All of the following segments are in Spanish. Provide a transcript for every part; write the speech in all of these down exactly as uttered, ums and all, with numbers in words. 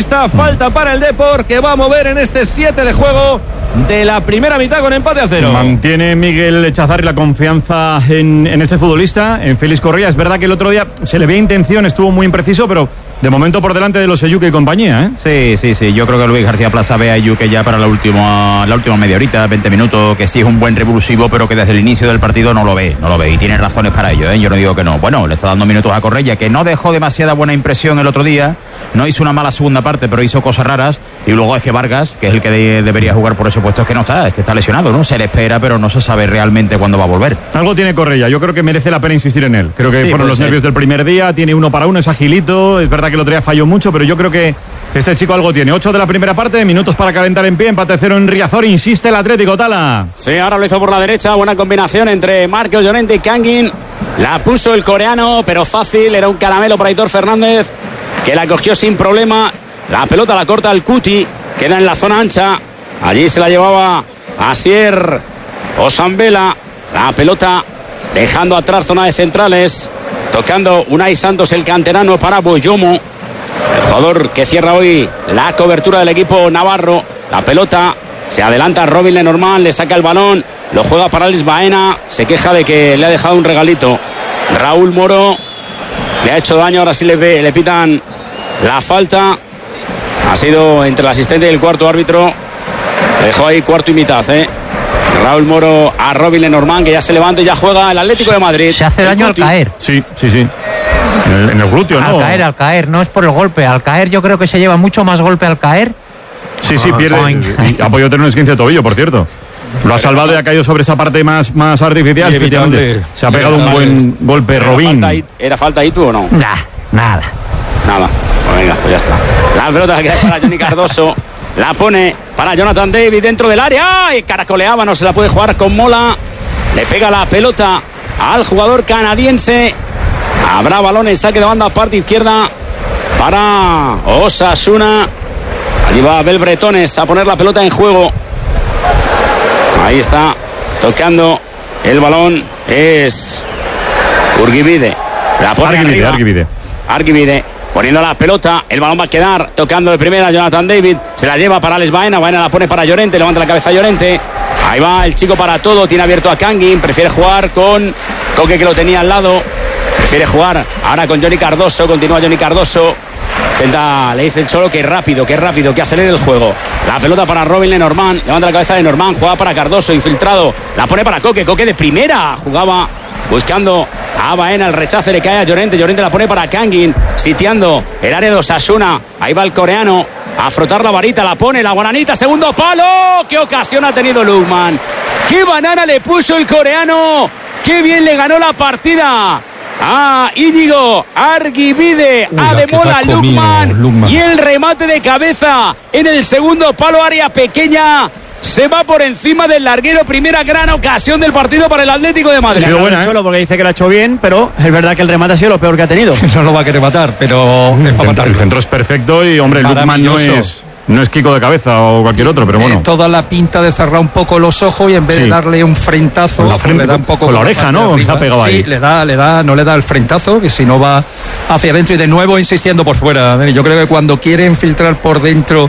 esta falta para el Depor, que va a mover en este siete de juego de la primera mitad con empate a cero. Mantiene Miguel Chazarri la confianza en, en este futbolista, en Félix Correa. Es verdad que el otro día se le veía intención, estuvo muy impreciso, pero de momento por delante de los Eyuque y compañía, ¿eh? Sí, sí, sí. Yo creo que Luis García Plaza ve a Eyuque ya para la última, la última media horita, veinte minutos, que sí es un buen revulsivo, pero que desde el inicio del partido no lo ve, no lo ve. Y tiene razones para ello, ¿eh? Yo no digo que no. Bueno, le está dando minutos a Correa, que no dejó demasiada buena impresión el otro día. No hizo una mala segunda parte, pero hizo cosas raras. Y luego es que Vargas, que es el que de, debería jugar por ese puesto, es que no está, es que está lesionado, ¿no? Se le espera, pero no se sabe realmente cuándo va a volver. Algo tiene Correa, yo creo que merece la pena insistir en él. Creo que Sí, fueron los ser. nervios del primer día, tiene uno para uno, es agilito. Es verdad que el otro día falló mucho, pero yo creo que este chico algo tiene. Ocho de la primera parte, minutos para calentar en pie, empate cero en Riazor, insiste el Atlético, Tala. Sí, ahora lo hizo por la derecha, buena combinación entre Marcos Llorente y Kangin. La puso el coreano, pero fácil, era un caramelo para Aitor Fernández, que la cogió sin problema. La pelota la corta el Cuti, queda en la zona ancha. Allí se la llevaba Asier Osambela. La pelota dejando atrás zona de centrales, tocando Unai Santos, el canterano, para Boyomo, el jugador que cierra hoy la cobertura del equipo navarro. La pelota se adelanta Robin Lenormand, le saca el balón, lo juega para Alex Baena, se queja de que le ha dejado un regalito. Raúl Moro le ha hecho daño, ahora sí le, ve, le pitan la falta. Ha sido entre el asistente y el cuarto árbitro. Le dejó ahí cuarto y mitad, ¿eh? Raúl Moro a Robin Lenormand, que ya se levanta y ya juega el Atlético de Madrid. Se hace daño al caer. Sí, sí, sí. En el, en el glúteo, ¿no? Al caer, al caer, no es por el golpe. Al caer yo creo que se lleva mucho más golpe al caer. Sí, sí, pierde. Y ha podido tener un esguince de tobillo, por cierto. Lo ha salvado y ha caído sobre esa parte más, más artificial. Efectivamente. Se ha pegado un buen golpe, ¿Era Robin. falta, ¿Era falta ahí tú o no? Nah, nada. Nada. Pues venga, pues ya está. La pelota que queda para Johnny Cardoso. La pone para Jonathan David dentro del área. Y caracoleaba, no se la puede jugar con Mola. Le pega la pelota al jugador canadiense. Habrá balón en saque de banda, parte izquierda para Osasuna. Allí va Abel Bretones a poner la pelota en juego. Ahí está tocando el balón. Es Urgibide. La pone Argivide, arriba. Argivide. Argivide poniendo la pelota, el balón va a quedar tocando de primera Jonathan David, se la lleva para Alex Baena, Baena la pone para Llorente, levanta la cabeza Llorente, ahí va el chico para todo, tiene abierto a Kangin, prefiere jugar con Coque, que lo tenía al lado, prefiere jugar ahora con Johnny Cardoso, continúa Johnny Cardoso, intenta, le dice el Cholo que rápido, que rápido, que acelere el juego, la pelota para Robin Lenormand, levanta la cabeza de Lenormand, juega para Cardoso, infiltrado, la pone para Coque, Coque de primera, jugaba buscando a Baena, el rechace le cae a Llorente, Llorente la pone para Kangin, sitiando el área de Osasuna, ahí va el coreano a frotar la varita, la pone la guananita, segundo palo, qué ocasión ha tenido Lukman, qué banana le puso el coreano, qué bien le ganó la partida a Íñigo Argivide, a Demola Lukman, y el remate de cabeza en el segundo palo, área pequeña. Se va por encima del larguero. Primera gran ocasión del partido para el Atlético de Madrid. Ha sido buena, ¿eh? Cholo, porque dice que lo ha hecho bien, pero es verdad que el remate ha sido lo peor que ha tenido. No lo va a querer matar, pero El es para centro, matarlo. el centro es perfecto y, hombre, Lukman no es, no es Kiko de cabeza o cualquier otro, pero bueno. Eh, toda la pinta de cerrar un poco los ojos y en vez Sí. de darle un frentazo, Con la frente, le da un poco con la por oreja, parte ¿no? de arriba. Se ha pegado sí, ahí. le da, le da, no le da el frentazo, que si no va hacia adentro y de nuevo insistiendo por fuera. Yo creo que cuando quiere infiltrar por dentro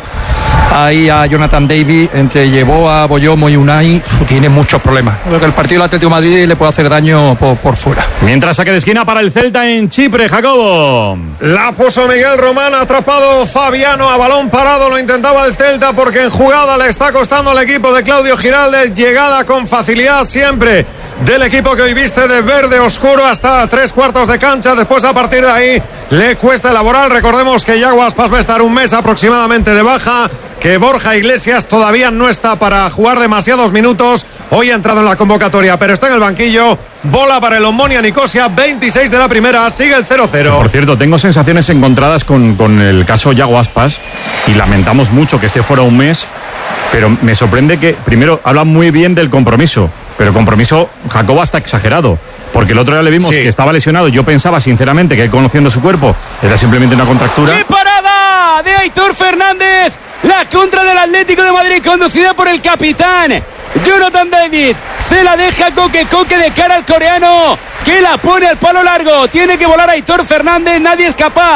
ahí a Jonathan David, entre Yeboah, Boyomo y Unai, tiene muchos problemas. Creo que el partido del Atlético de Madrid le puede hacer daño por, por fuera. Mientras saque de esquina para el Celta en Chipre, Jacobo. La puso Miguel Román, atrapado Fabiano a balón parado, lo intentaba el Celta porque en jugada le está costando al equipo de Claudio Giraldez, llegada con facilidad siempre del equipo que hoy viste de verde oscuro hasta tres cuartos de cancha, después a partir de ahí le cuesta elaborar. Recordemos que Yago Aspas va a estar un mes aproximadamente de baja, que Borja Iglesias todavía no está para jugar demasiados minutos, hoy ha entrado en la convocatoria pero está en el banquillo. Bola para el Omonia Nicosia, veintiséis de la primera, sigue el cero cero. Por cierto, tengo sensaciones encontradas con, con el caso Yago Aspas y lamentamos mucho que esté fuera un mes, pero me sorprende que, primero, hablan muy bien del compromiso, pero el compromiso, Jacobo, está exagerado, porque el otro día le vimos sí. que estaba lesionado. Yo pensaba sinceramente que él, conociendo su cuerpo, era simplemente una contractura. ¡Qué parada de Aitor Fernández! La contra del Atlético de Madrid, conducida por el capitán Jonathan David, se la deja Coque, Coque de cara al coreano, que la pone al palo largo, tiene que volar Aitor Fernández, nadie es capaz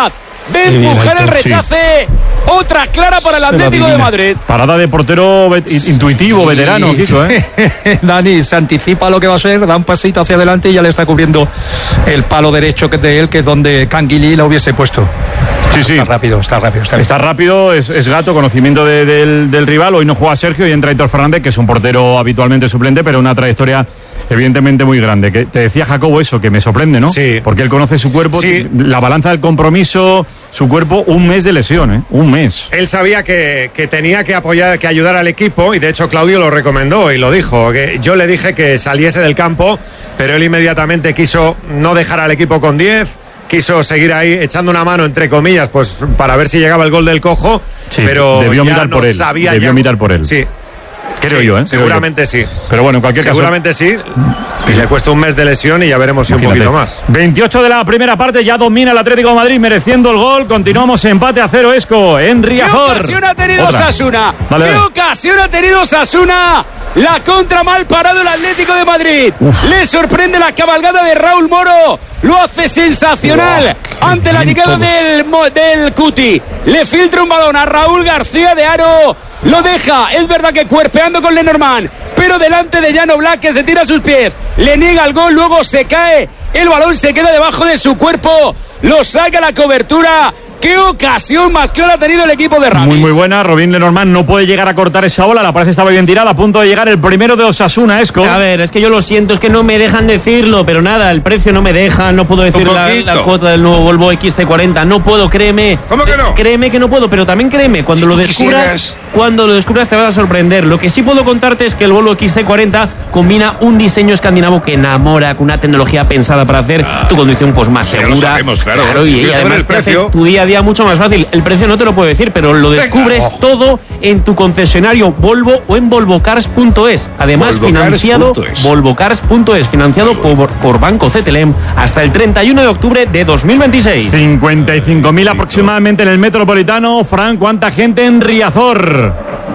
de empujar el rechace. Sí. Otra clara para el Atlético de Madrid. Parada de portero vet- intuitivo, sí, veterano, Kiko, ¿eh? Dani se anticipa lo que va a ser, da un pasito hacia adelante y ya le está cubriendo el palo derecho de él, que es donde Canguilí lo hubiese puesto. Está, sí, sí. está rápido, está rápido. Está, está rápido, es, es gato, conocimiento de, del, del rival. Hoy no juega Sergio y entra Héctor Fernández, que es un portero habitualmente suplente, pero una trayectoria evidentemente muy grande. Que te decía Jacobo eso, que me sorprende, ¿no? Sí. Porque él conoce su cuerpo, sí. La balanza del compromiso, su cuerpo, un mes de lesión, ¿eh? Un mes. Él sabía que, que tenía que apoyar, que ayudar al equipo, y de hecho Claudio lo recomendó y lo dijo. Que yo le dije que saliese del campo, pero él inmediatamente quiso no dejar al equipo con diez. Quiso seguir ahí echando una mano, entre comillas, pues para ver si llegaba el gol del Cojo, sí, pero debió ya mirar no por él. sabía debió ya... mirar por él. Sí. Creo sí, yo, ¿eh? Seguramente Creo yo. sí. Pero bueno, en cualquier seguramente caso. Seguramente sí. Y le cuesta un mes de lesión y ya veremos si un poquito más. veintiocho de la primera parte, ya domina el Atlético de Madrid, mereciendo el gol. Continuamos empate a cero, Esco, en Riazor. ¿Qué ocasión ha tenido Osasuna? Vale, ¿Qué vale. ocasión ha tenido Osasuna? La contra mal parado el Atlético de Madrid. Uf. Le sorprende la cabalgada de Raúl Moro. Lo hace sensacional. Wow, ante la llegada del, del Cuti. Le filtra un balón a Raúl García de Aro. Lo deja, es verdad que cuerpeando con Lenormand, pero delante de Llano Black, que se tira a sus pies. Le niega el gol, luego se cae. El balón se queda debajo de su cuerpo. Lo saca la cobertura. ¡Qué ocasión más clara ha tenido el equipo de Ramis! Muy, muy buena. Robin Lenormand no puede llegar a cortar esa bola. La parece estaba bien tirada. A punto de llegar el primero de Osasuna, Esco. A ver, es que yo lo siento, es que no me dejan decirlo, pero nada, el precio no me deja. No puedo decir la, la cuota del nuevo Volvo X C cuarenta. No puedo, créeme. ¿Cómo que no? Créeme que no puedo, pero también créeme, cuando si lo descubras, quisieras... cuando lo descubras te vas a sorprender. Lo que sí puedo contarte es que el Volvo X C cuarenta combina un diseño escandinavo que enamora, con una tecnología pensada para hacer ah, tu conducción pues más segura. Ya lo sabemos, claro. claro y, y además te hace tu día a día mucho más fácil. El precio no te lo puedo decir, pero lo descubres Venga. todo en tu concesionario Volvo o en volvocars punto es. Además, Volvo financiado volvocars punto es, financiado por, por Banco C T L M hasta el treinta y uno de octubre de dos mil veintiséis. cincuenta y cinco mil aproximadamente en el Metropolitano. Fran, ¿cuánta gente en Riazor?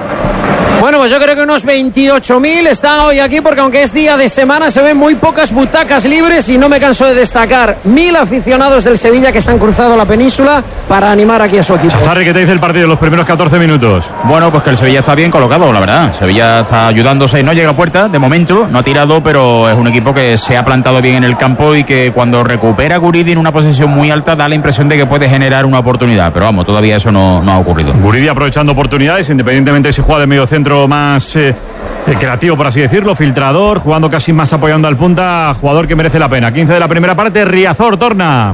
Bueno, pues yo creo que unos veintiocho mil están hoy aquí, porque aunque es día de semana se ven muy pocas butacas libres, y no me canso de destacar mil aficionados del Sevilla que se han cruzado la península para animar aquí a su equipo. Chazarri, ¿qué te dice el partido los primeros catorce minutos? Bueno, pues que el Sevilla está bien colocado, la verdad. Sevilla está ayudándose, no llega a puerta de momento, no ha tirado, pero es un equipo que se ha plantado bien en el campo y que cuando recupera Guridi en una posición muy alta da la impresión de que puede generar una oportunidad, pero vamos, todavía eso no, no ha ocurrido. Guridi aprovechando oportunidades, independientemente si juega de medio centro más eh, creativo, por así decirlo, filtrador, jugando casi más apoyando al punta, jugador que merece la pena. quince de la primera parte, Riazor torna.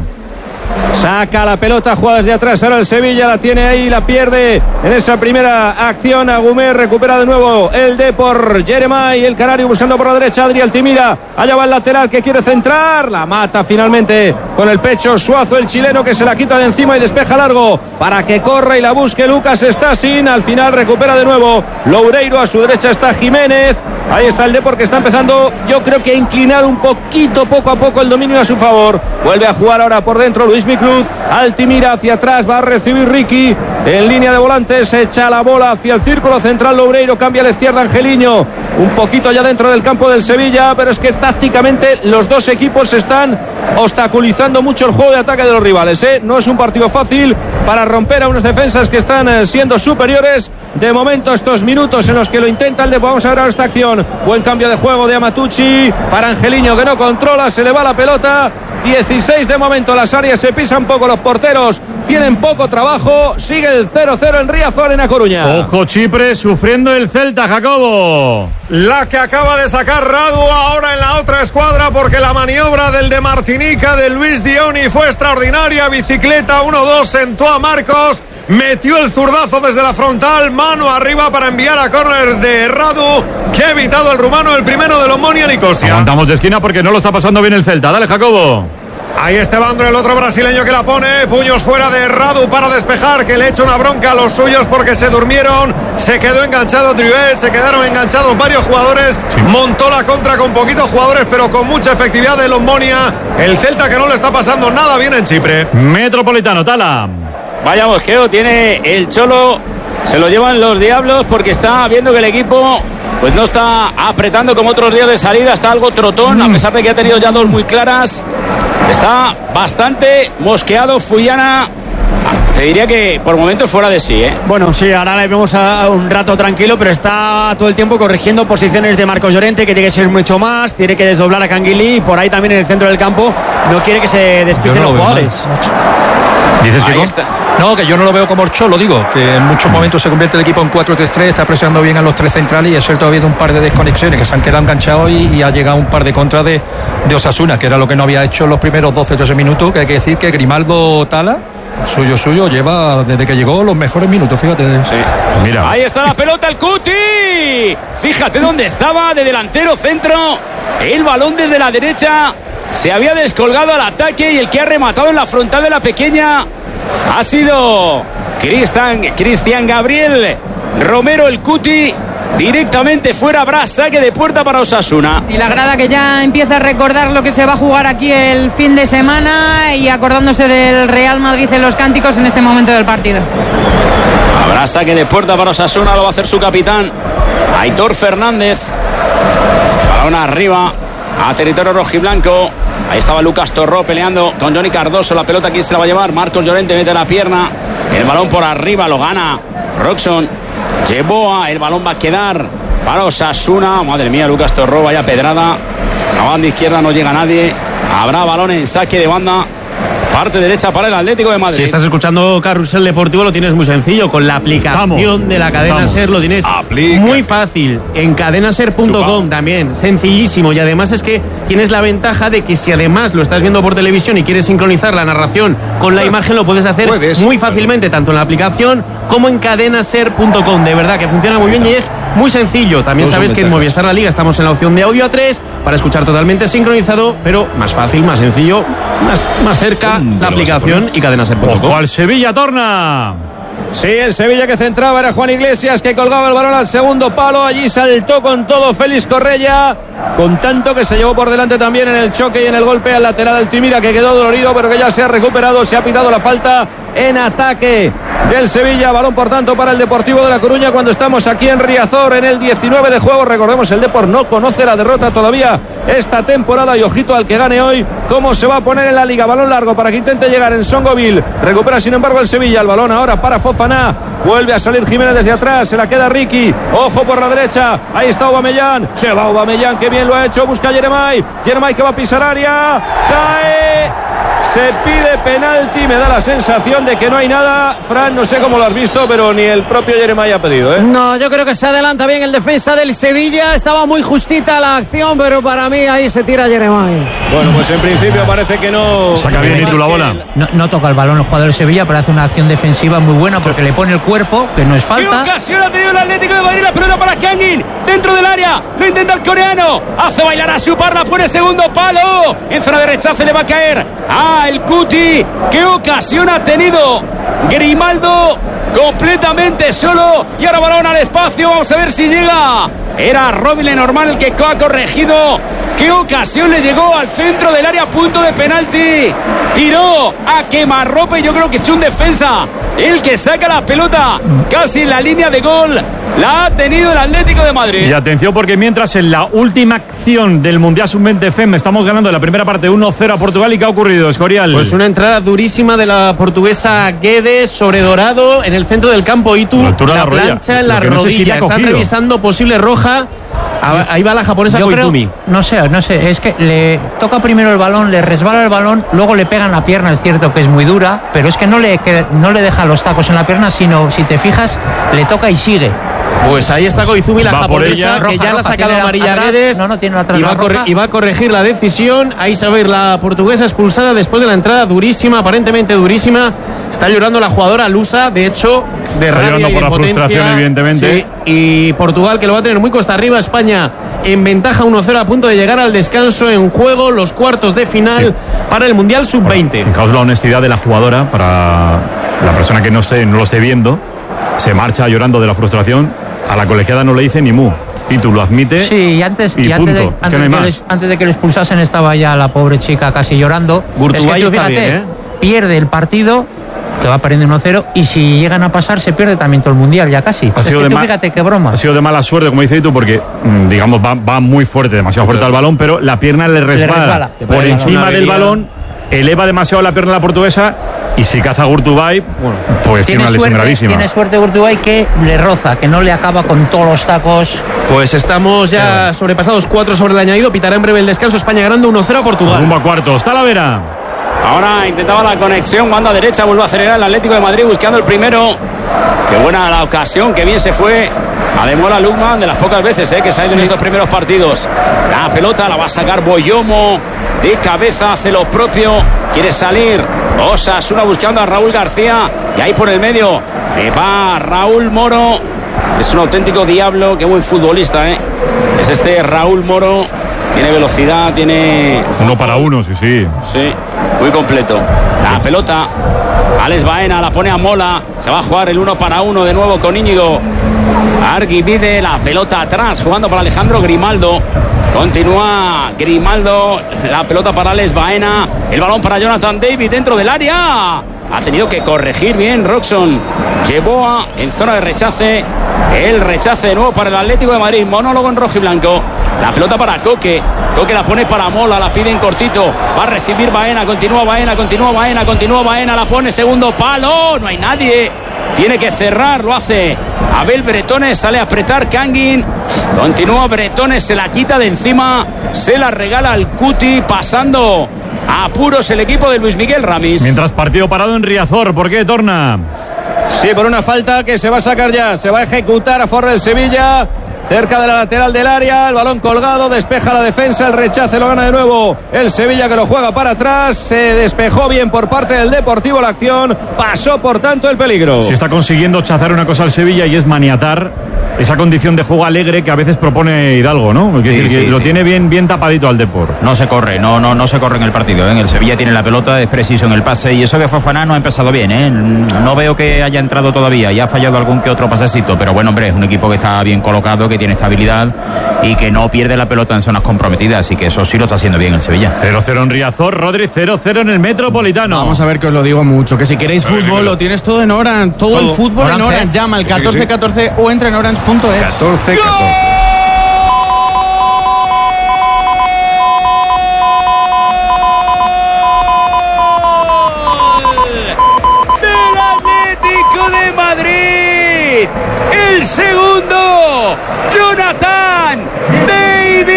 Saca la pelota, juega desde atrás, ahora el Sevilla la tiene ahí, la pierde en esa primera acción. Agumé recupera de nuevo el de por Jeremai, el canario buscando por la derecha, Adri Altimira, allá va el lateral que quiere centrar, la mata finalmente con el pecho Suazo, el chileno, que se la quita de encima y despeja largo para que corra y la busque Lucas Stasin. Al final recupera de nuevo Loureiro, a su derecha está Jiménez, ahí está el Depor, que está empezando, yo creo que a inclinar un poquito, poco a poco el dominio a su favor. Vuelve a jugar ahora por dentro Luis Micruz, Altimira hacia atrás, va a recibir Ricky en línea de volantes, echa la bola hacia el círculo central Loureiro, cambia a la izquierda Angeliño, un poquito ya dentro del campo del Sevilla, pero es que tácticamente los dos equipos están obstaculizando mucho el juego de ataque de los rivales, ¿eh? No es un partido fácil para romper a unas defensas que están eh, siendo superiores. De momento, estos minutos en los que lo intenta el Depor. Vamos a ver ahora esta acción, buen cambio de juego de Amatucci para Angeliño, que no controla, se le va la pelota. dieciséis de momento, las áreas se pisan poco, los porteros tienen poco trabajo, sigue el cero cero en Riazor, en A Coruña. Ojo Chipre, sufriendo el Celta, Jacobo. La que acaba de sacar Radu ahora en la otra escuadra, porque la maniobra del de Martinica, de Luis Dioni, fue extraordinaria. Bicicleta uno dos, sentó a Marcos, metió el zurdazo desde la frontal, mano arriba para enviar a córner de Radu, que ha evitado el rumano el primero de Omonia Nicosia. Aguantamos de esquina porque no lo está pasando bien el Celta. Dale, Jacobo. Ahí está Evandro, el otro brasileño que la pone, puños fuera de Radu para despejar, que le echa una bronca a los suyos porque se durmieron, se quedó enganchado Drivel, se quedaron enganchados varios jugadores, sí. Montó la contra con poquitos jugadores pero con mucha efectividad de Omonia, el Celta que no le está pasando nada bien en Chipre. Metropolitano, Tala. Vaya mosqueo tiene el Cholo, se lo llevan los diablos porque está viendo que el equipo pues no está apretando como otros días de salida, está algo trotón, mm. a pesar de que ha tenido ya dos muy claras. Está bastante mosqueado Fuyana. Te diría que por momentos fuera de sí, ¿eh? Bueno, sí, ahora le vemos a un rato tranquilo, pero está todo el tiempo corrigiendo posiciones de Marcos Llorente, que tiene que ser mucho más, tiene que desdoblar a Canguilí, y por ahí también en el centro del campo no quiere que se despisten no los jugadores. ¿Dices que no? Que yo no lo veo como Orcho, lo digo, que en muchos momentos se convierte el equipo en cuatro tres tres, está presionando bien a los tres centrales y es cierto, ha habido un par de desconexiones que se han quedado enganchados y, y ha llegado un par de contras de, de Osasuna, que era lo que no había hecho en los primeros doce trece minutos, que hay que decir que Grimaldo Tala, suyo suyo, lleva desde que llegó los mejores minutos, fíjate. Sí. Mira. Ahí está la pelota, el Cuti. Fíjate dónde estaba, de delantero centro. El balón desde la derecha se había descolgado al ataque y el que ha rematado en la frontal de la pequeña ha sido Cristian, Cristian Gabriel Romero, el Cuti. Directamente fuera, habrá saque de puerta para Osasuna. Y la grada que ya empieza a recordar lo que se va a jugar aquí el fin de semana y acordándose del Real Madrid en los cánticos en este momento del partido. Habrá saque de puerta para Osasuna, lo va a hacer su capitán Aitor Fernández. Balón arriba a territorio rojiblanco. Ahí estaba Lucas Torró peleando con Johnny Cardoso. La pelota, ¿quién se la va a llevar? Marcos Llorente mete la pierna. El balón por arriba lo gana Roxon. Yeboa, el balón va a quedar para Osasuna. Madre mía, Lucas Torró, vaya pedrada. A la banda izquierda no llega nadie. Habrá balón en saque de banda. Parte derecha para el Atlético de Madrid. Si estás escuchando Carrusel Deportivo, lo tienes muy sencillo. Con la aplicación Vamos. de la cadena Vamos. Ser lo tienes Aplícate. muy fácil. En cadenaser punto com también, sencillísimo. Y además es que tienes la ventaja de que si además lo estás viendo por televisión y quieres sincronizar la narración con la imagen, lo puedes hacer puedes. muy fácilmente, tanto en la aplicación como en cadenaser punto com. De verdad que funciona muy bien y es muy sencillo. También Todos sabes que en Movistar La Liga estamos en la opción de audio a tres para escuchar totalmente sincronizado, pero más fácil, más sencillo, más, más cerca la aplicación y cadenaser punto com. Ojo al Sevilla, torna. Sí, el Sevilla que centraba era Juan Iglesias, que colgaba el balón al segundo palo. Allí saltó con todo Félix Correia, con tanto que se llevó por delante también en el choque y en el golpe al lateral Altimira, que quedó dolorido, pero que ya se ha recuperado. Se ha pitado la falta en ataque del Sevilla. Balón, por tanto, para el Deportivo de La Coruña cuando estamos aquí en Riazor en el diecinueve de juego. Recordemos, el Depor no conoce la derrota todavía esta temporada y ojito al que gane hoy cómo se va a poner en la Liga. Balón largo para que intente llegar en Songoville. Recupera sin embargo el Sevilla. El balón ahora para Fofana. Vuelve a salir Jiménez desde atrás. Se la queda Ricky. Ojo por la derecha. Ahí está Aubameyang. Se va Aubameyang, que bien lo ha hecho. Busca a Jeremai. Jeremai que va a pisar área. Cae. Se pide penalti, me da la sensación de que no hay nada. Fran, no sé cómo lo has visto, pero ni el propio Jeremai ha pedido, ¿eh? No, yo creo que se adelanta bien el defensa del Sevilla. Estaba muy justita la acción, pero para mí ahí se tira Jeremai. Bueno, pues en principio parece que no... Saca bien y tú la bola. No, no toca el balón el jugador del Sevilla, pero hace una acción defensiva muy buena porque le pone el cuerpo, que no es falta. ¿Qué ocasión ha tenido el Atlético de Madrid? La pelota para Kangin, dentro del área. Lo intenta el coreano. Hace bailar a su parla, pone segundo palo. En zona de rechace le va a caer a el Cuti. ¿Qué ocasión ha tenido Grimaldo? Completamente solo. Y ahora balón al espacio. Vamos a ver si llega. Era Robin Lenormand el que ha corregido. ¿Qué ocasión le llegó al centro del área? Punto de penalti. Tiró a quemarropa y yo creo que es un defensa el que saca la pelota casi en la línea de gol. La ha tenido el Atlético de Madrid. Y atención, porque mientras en la última acción del Mundial sub veinte F E M estamos ganando en la primera parte uno cero a Portugal. ¿Y qué ha ocurrido, Escorial? Pues una entrada durísima de la portuguesa Guedes sobre Dorado en el centro del campo. Y tú la, la plancha en la rodilla. No sé si están revisando posible roja. Ahí va la japonesa Koizumi. No sé, no sé, es que le toca primero el balón, le resbala el balón, luego le pegan la pierna, es cierto que es muy dura, pero es que no le, que no le deja los tacos en la pierna, sino, si te fijas, le toca y sigue. Pues ahí está Koizumi, la japonesa, que ya la ha sacado amarilla a Guedes. No, no tiene atrás y, va la y va a corregir la decisión. Ahí se va a ir la portuguesa expulsada después de la entrada durísima, aparentemente durísima. Está llorando la jugadora lusa, de hecho, de está rabia llorando y por de la potencia. Frustración, evidentemente. Sí, y Portugal, que lo va a tener muy costa arriba. España en ventaja uno cero a punto de llegar al descanso. En juego los cuartos de final sí. para el Mundial sub veinte. Bueno, fijaos la honestidad de la jugadora para la persona que no, esté, no lo esté viendo. Se marcha llorando de la frustración. A la colegiada no le dice ni mu. Y tú lo admites. Sí, y antes, y y antes, de, antes, no de que les, antes de que le expulsasen estaba ya la pobre chica casi llorando. Es que tú, fíjate, bien, ¿eh? pierde el partido, que va perdiendo uno cero, y si llegan a pasar se pierde también todo el Mundial, ya casi. Ha es sido que de tú ma- fíjate qué broma. Ha sido de mala suerte, como dices tú, porque digamos va, va muy fuerte, demasiado fuerte al balón, pero la pierna le resbala, le resbala. por encima del balón, eleva demasiado la pierna a la portuguesa Y si caza Gurtubay, bueno, pues tiene, tiene una lesión suerte, gravísima. Tiene suerte Gurtubay que le roza, que no le acaba con todos los tacos. Pues estamos ya sobrepasados, cuatro sobre el añadido. Pitará en breve el descanso. España ganando uno cero a Portugal. Rumbo a cuartos. Talavera. Ahora intentaba la conexión, banda derecha, vuelve a acelerar el Atlético de Madrid buscando el primero. Qué buena la ocasión, qué bien se fue a Demola Lukman, de las pocas veces eh, que sale sí. en estos primeros partidos. La pelota la va a sacar Boyomo, de cabeza hace lo propio, quiere salir Osasuna buscando a Raúl García, y ahí por el medio eh, va Raúl Moro, es un auténtico diablo, qué buen futbolista, ¿eh? Es este Raúl Moro. Tiene velocidad, tiene... Uno para uno, sí, sí. Sí, muy completo. La pelota, Alex Baena la pone a Mola. Se va a jugar el uno para uno de nuevo con Íñigo Arguibide. La pelota atrás, jugando para Alejandro Grimaldo. Continúa Grimaldo. La pelota para Alex Baena. El balón para Jonathan David dentro del área. Ha tenido que corregir bien Roxon Yeboah en zona de rechace. El rechace de nuevo para el Atlético de Madrid. Monólogo en rojo y blanco. La pelota para Coque. Coque la pone para Mola, la pide en cortito. Va a recibir Baena, continúa Baena, continúa Baena, continúa Baena, la pone segundo palo. No hay nadie. Tiene que cerrar, lo hace Abel Bretones, sale a apretar Kangin. Continúa Bretones, se la quita de encima, se la regala al Cuti, pasando a apuros el equipo de Luis Miguel Ramis. Mientras partido parado en Riazor, ¿por qué, Torna? Sí, por una falta que se va a sacar ya, se va a ejecutar a favor del Sevilla. Cerca de la lateral del área, el balón colgado, despeja la defensa, el rechace lo gana de nuevo el Sevilla, que lo juega para atrás, se despejó bien por parte del Deportivo la acción, pasó por tanto el peligro. Se está consiguiendo chazar una cosa al Sevilla y es maniatar esa condición de juego alegre que a veces propone Hidalgo, ¿no? Sí, decir, sí, lo sí. tiene bien, bien tapadito al Depor. No se corre, no, no, no se corre en el partido, ¿eh? El Sevilla tiene la pelota, es preciso en el pase, y eso de Fofana no ha empezado bien, ¿eh? No veo que haya entrado todavía, y ha fallado algún que otro pasecito, pero bueno, hombre, es un equipo que está bien colocado, que tiene estabilidad y que no pierde la pelota en zonas comprometidas, así que eso sí lo está haciendo bien el Sevilla. cero cero en Riazor, Rodri, cero cero en el Metropolitano. Vamos a ver que os lo digo mucho, que si queréis fútbol lo tienes todo en Orange, todo, todo el fútbol Orange. En Orange, llama al catorce catorce o entra en orange punto es. catorce catorce. El segundo, Jonathan David.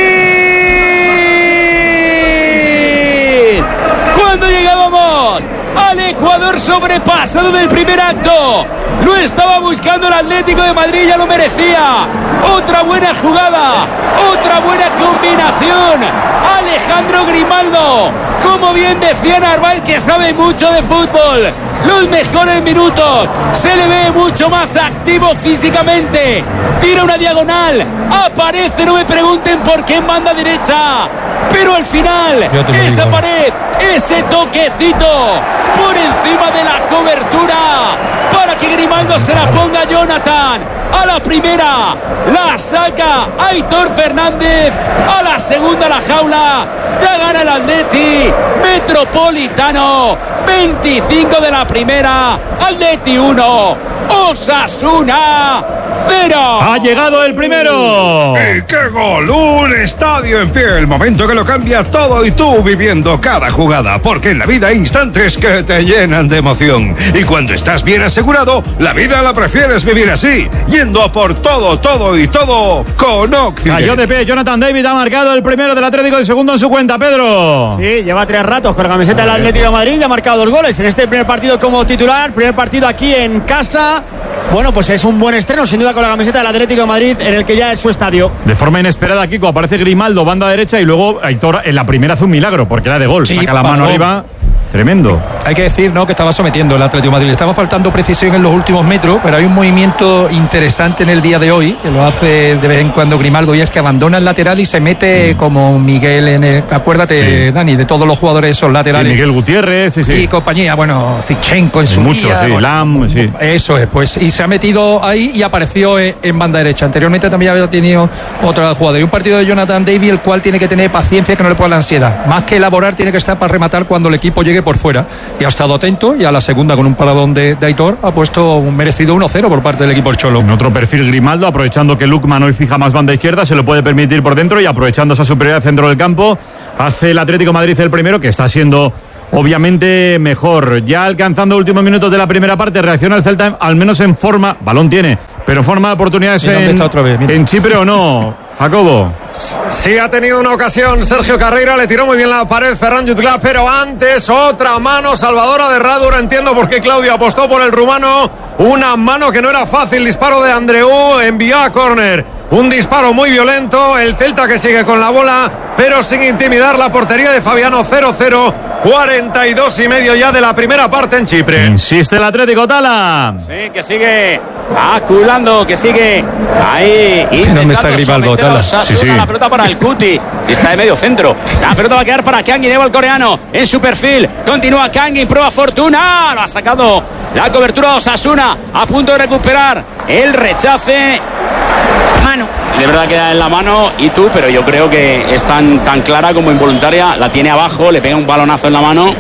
Cuando llegábamos al Ecuador sobrepasado del primer acto, lo estaba buscando el Atlético de Madrid, ya lo merecía. Otra buena jugada, otra buena combinación. Alejandro Grimaldo, como bien decía Narváez, que sabe mucho de fútbol. Los mejores minutos, se le ve mucho más activo físicamente, tira una diagonal, aparece, no me pregunten por qué en banda derecha, pero al final esa digo. pared, ese toquecito por encima de la cobertura para que Grimaldo se la ponga a Jonathan. A la primera la saca Aitor Fernández, a la segunda la jaula, ya gana el Atleti Metropolitano. Veinticinco de la primera, Atleti uno, Osasuna cero. Ha llegado el primero. ¡Y qué gol! Un estadio en pie, el momento que lo cambia todo, y tú viviendo cada jugada, porque en la vida hay instantes que te llenan de emoción, y cuando estás bien asegurado, la vida la prefieres vivir así, yendo a por todo, todo y todo con Occident. Cayó de pie, Jonathan David ha marcado el primero del Atlético, el segundo en su cuenta, Pedro. Sí, lleva tres ratos con la camiseta del Atlético de Madrid y ha marcado dos goles en este primer partido como titular, primer partido aquí en casa. Bueno, pues es un buen estreno, sin duda, con la camiseta del Atlético de Madrid, en el que ya es su estadio. De forma inesperada, Kiko, aparece Grimaldo, banda derecha, y luego Aitor en la primera hace un milagro, porque era de gol. Sí, saca la mano gol. Arriba. Tremendo. Hay que decir, ¿no?, que estaba sometiendo el Atlético de Madrid. Le estaba faltando precisión en los últimos metros, pero hay un movimiento interesante en el día de hoy, que lo hace de vez en cuando Grimaldo, y es que abandona el lateral y se mete como Miguel en el... Acuérdate, sí. Dani, de todos los jugadores esos laterales. Sí, Miguel Gutiérrez, sí, sí. Y compañía, bueno, Zichenko en su mucho, día. Sí, bueno, Lam, sí. Eso es, pues, y se ha metido ahí y apareció en, en banda derecha. Anteriormente también había tenido otra jugada. Y un partido de Jonathan David, el cual tiene que tener paciencia, que no le pueda la ansiedad. Más que elaborar, tiene que estar para rematar cuando el equipo llegue por fuera. Y ha estado atento, y a la segunda, con un paradón de, de Aitor, ha puesto un merecido uno cero por parte del equipo el Cholo. En otro perfil, Grimaldo, aprovechando que Lukman hoy fija más banda izquierda, se lo puede permitir por dentro, y aprovechando esa superioridad centro del campo, hace el Atlético de Madrid el primero, que está siendo obviamente mejor. Ya alcanzando últimos minutos de la primera parte, reacciona el Celta, al menos en forma, balón tiene, pero en forma de oportunidades en, otra vez, en Chipre o no, Jacobo. Sí, ha tenido una ocasión Sergio Carreira, le tiró muy bien la pared Ferran Jutgla, pero antes otra mano salvadora de Radu. Entiendo por qué Claudio apostó por el rumano, una mano que no era fácil, disparo de Andreu, envió a córner, un disparo muy violento, el Celta que sigue con la bola, pero sin intimidar la portería de Fabiano. Cero cero, cuarenta y dos y medio ya de la primera parte en Chipre. Insiste el Atlético, Tala. Sí, que sigue aculando, que sigue ahí intentando está Grimaldo, Tala. Sí, sí. La pelota para el Cuti, está de medio centro, la pelota va a quedar para Kangin, lleva el coreano en su perfil, continúa Kangin, prueba Fortuna, lo ha sacado la cobertura de Osasuna, a punto de recuperar el rechace. Mano. De verdad queda en la mano y tú, pero yo creo que es tan, tan clara como involuntaria. La tiene abajo, le pega un balonazo en la mano.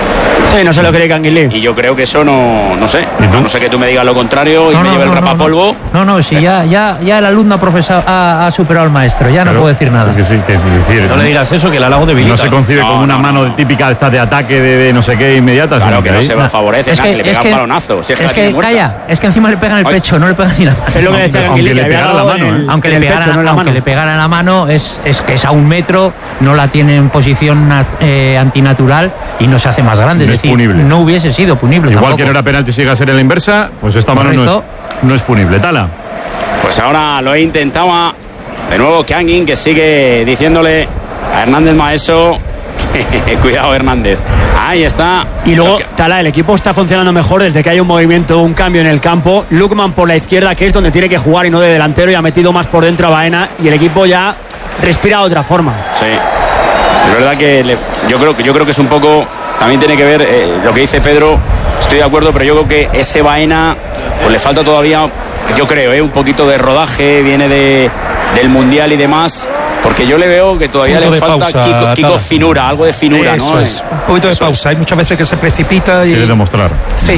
Sí, no se lo cree Canguilí. Y yo creo que eso no, no sé. No sé que tú me digas lo contrario y no, me no, lleve no, el rapapolvo. No, no, si ya, ya, ya el alumno ha, profesado, ha, ha superado al maestro, ya Pero no puedo decir nada. Es que sí, que, decir, no, no le digas eso, que el halago debilita. No se concibe no, como una no, mano no. típica esta de ataque de, de no sé qué inmediata. Claro que no se va a favorecer, es que, que le pega es que, un balonazo. Si es, es que, calla, es que encima le pegan el pecho, Ay. no le pegan ni la mano. Es lo que decía aunque, aunque le pegara la mano, el, aunque, le pegara, pecho, no aunque le pegara en la mano, es, es que es a un metro, no la tiene en posición eh, antinatural y no se hace más grande. No es es decir, punible. no hubiese sido punible. Igual tampoco. que no era penalti, si llega a ser en la inversa, pues esta mano no es, no es punible. Tala. Pues ahora lo intentaba de nuevo Kangin, que sigue diciéndole a Hernández Maeso. Cuidado, Hernández. Ahí está. Y luego, Tala, el equipo está funcionando mejor desde que hay un movimiento, un cambio en el campo. Lukman por la izquierda, que es donde tiene que jugar y no de delantero, y ha metido más por dentro a Baena, y el equipo ya respira de otra forma. Sí. Es verdad que le, yo creo que yo creo que es un poco. También tiene que ver eh, lo que dice Pedro. Estoy de acuerdo, pero yo creo que ese Baena pues le falta todavía, yo creo, eh, un poquito de rodaje, viene de, del Mundial y demás, porque yo le veo que todavía le falta pausa, Kiko, Kiko finura, algo de finura, eso ¿no? Es. Un poquito de eso pausa, es. Hay muchas veces que se precipita y... Quiere demostrar. Sí.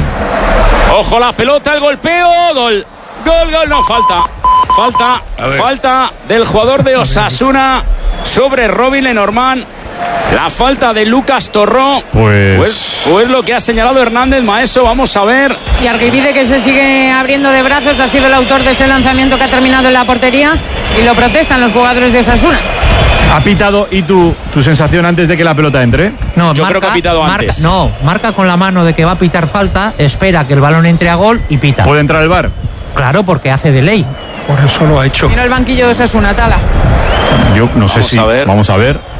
Ojo la pelota, el golpeo, gol, gol, gol, no, falta, falta, falta del jugador de Osasuna sobre Robin Lenormand. La falta de Lucas Torró. Pues... pues pues lo que ha señalado Hernández Maeso. Vamos a ver. Y Arquivide, que se sigue abriendo de brazos, ha sido el autor de ese lanzamiento que ha terminado en la portería, y lo protestan los jugadores de Osasuna. ¿Ha pitado? ¿Y tu, tu sensación antes de que la pelota entre? No, yo marca, creo que ha pitado marca, antes. No, marca con la mano de que va a pitar falta, espera que el balón entre a gol y pita. ¿Puede entrar el V A R? Claro, porque hace de ley. Por eso lo ha hecho. Mira el banquillo de Osasuna, Tala. Yo no sé Vamos si... a ver. Vamos a ver.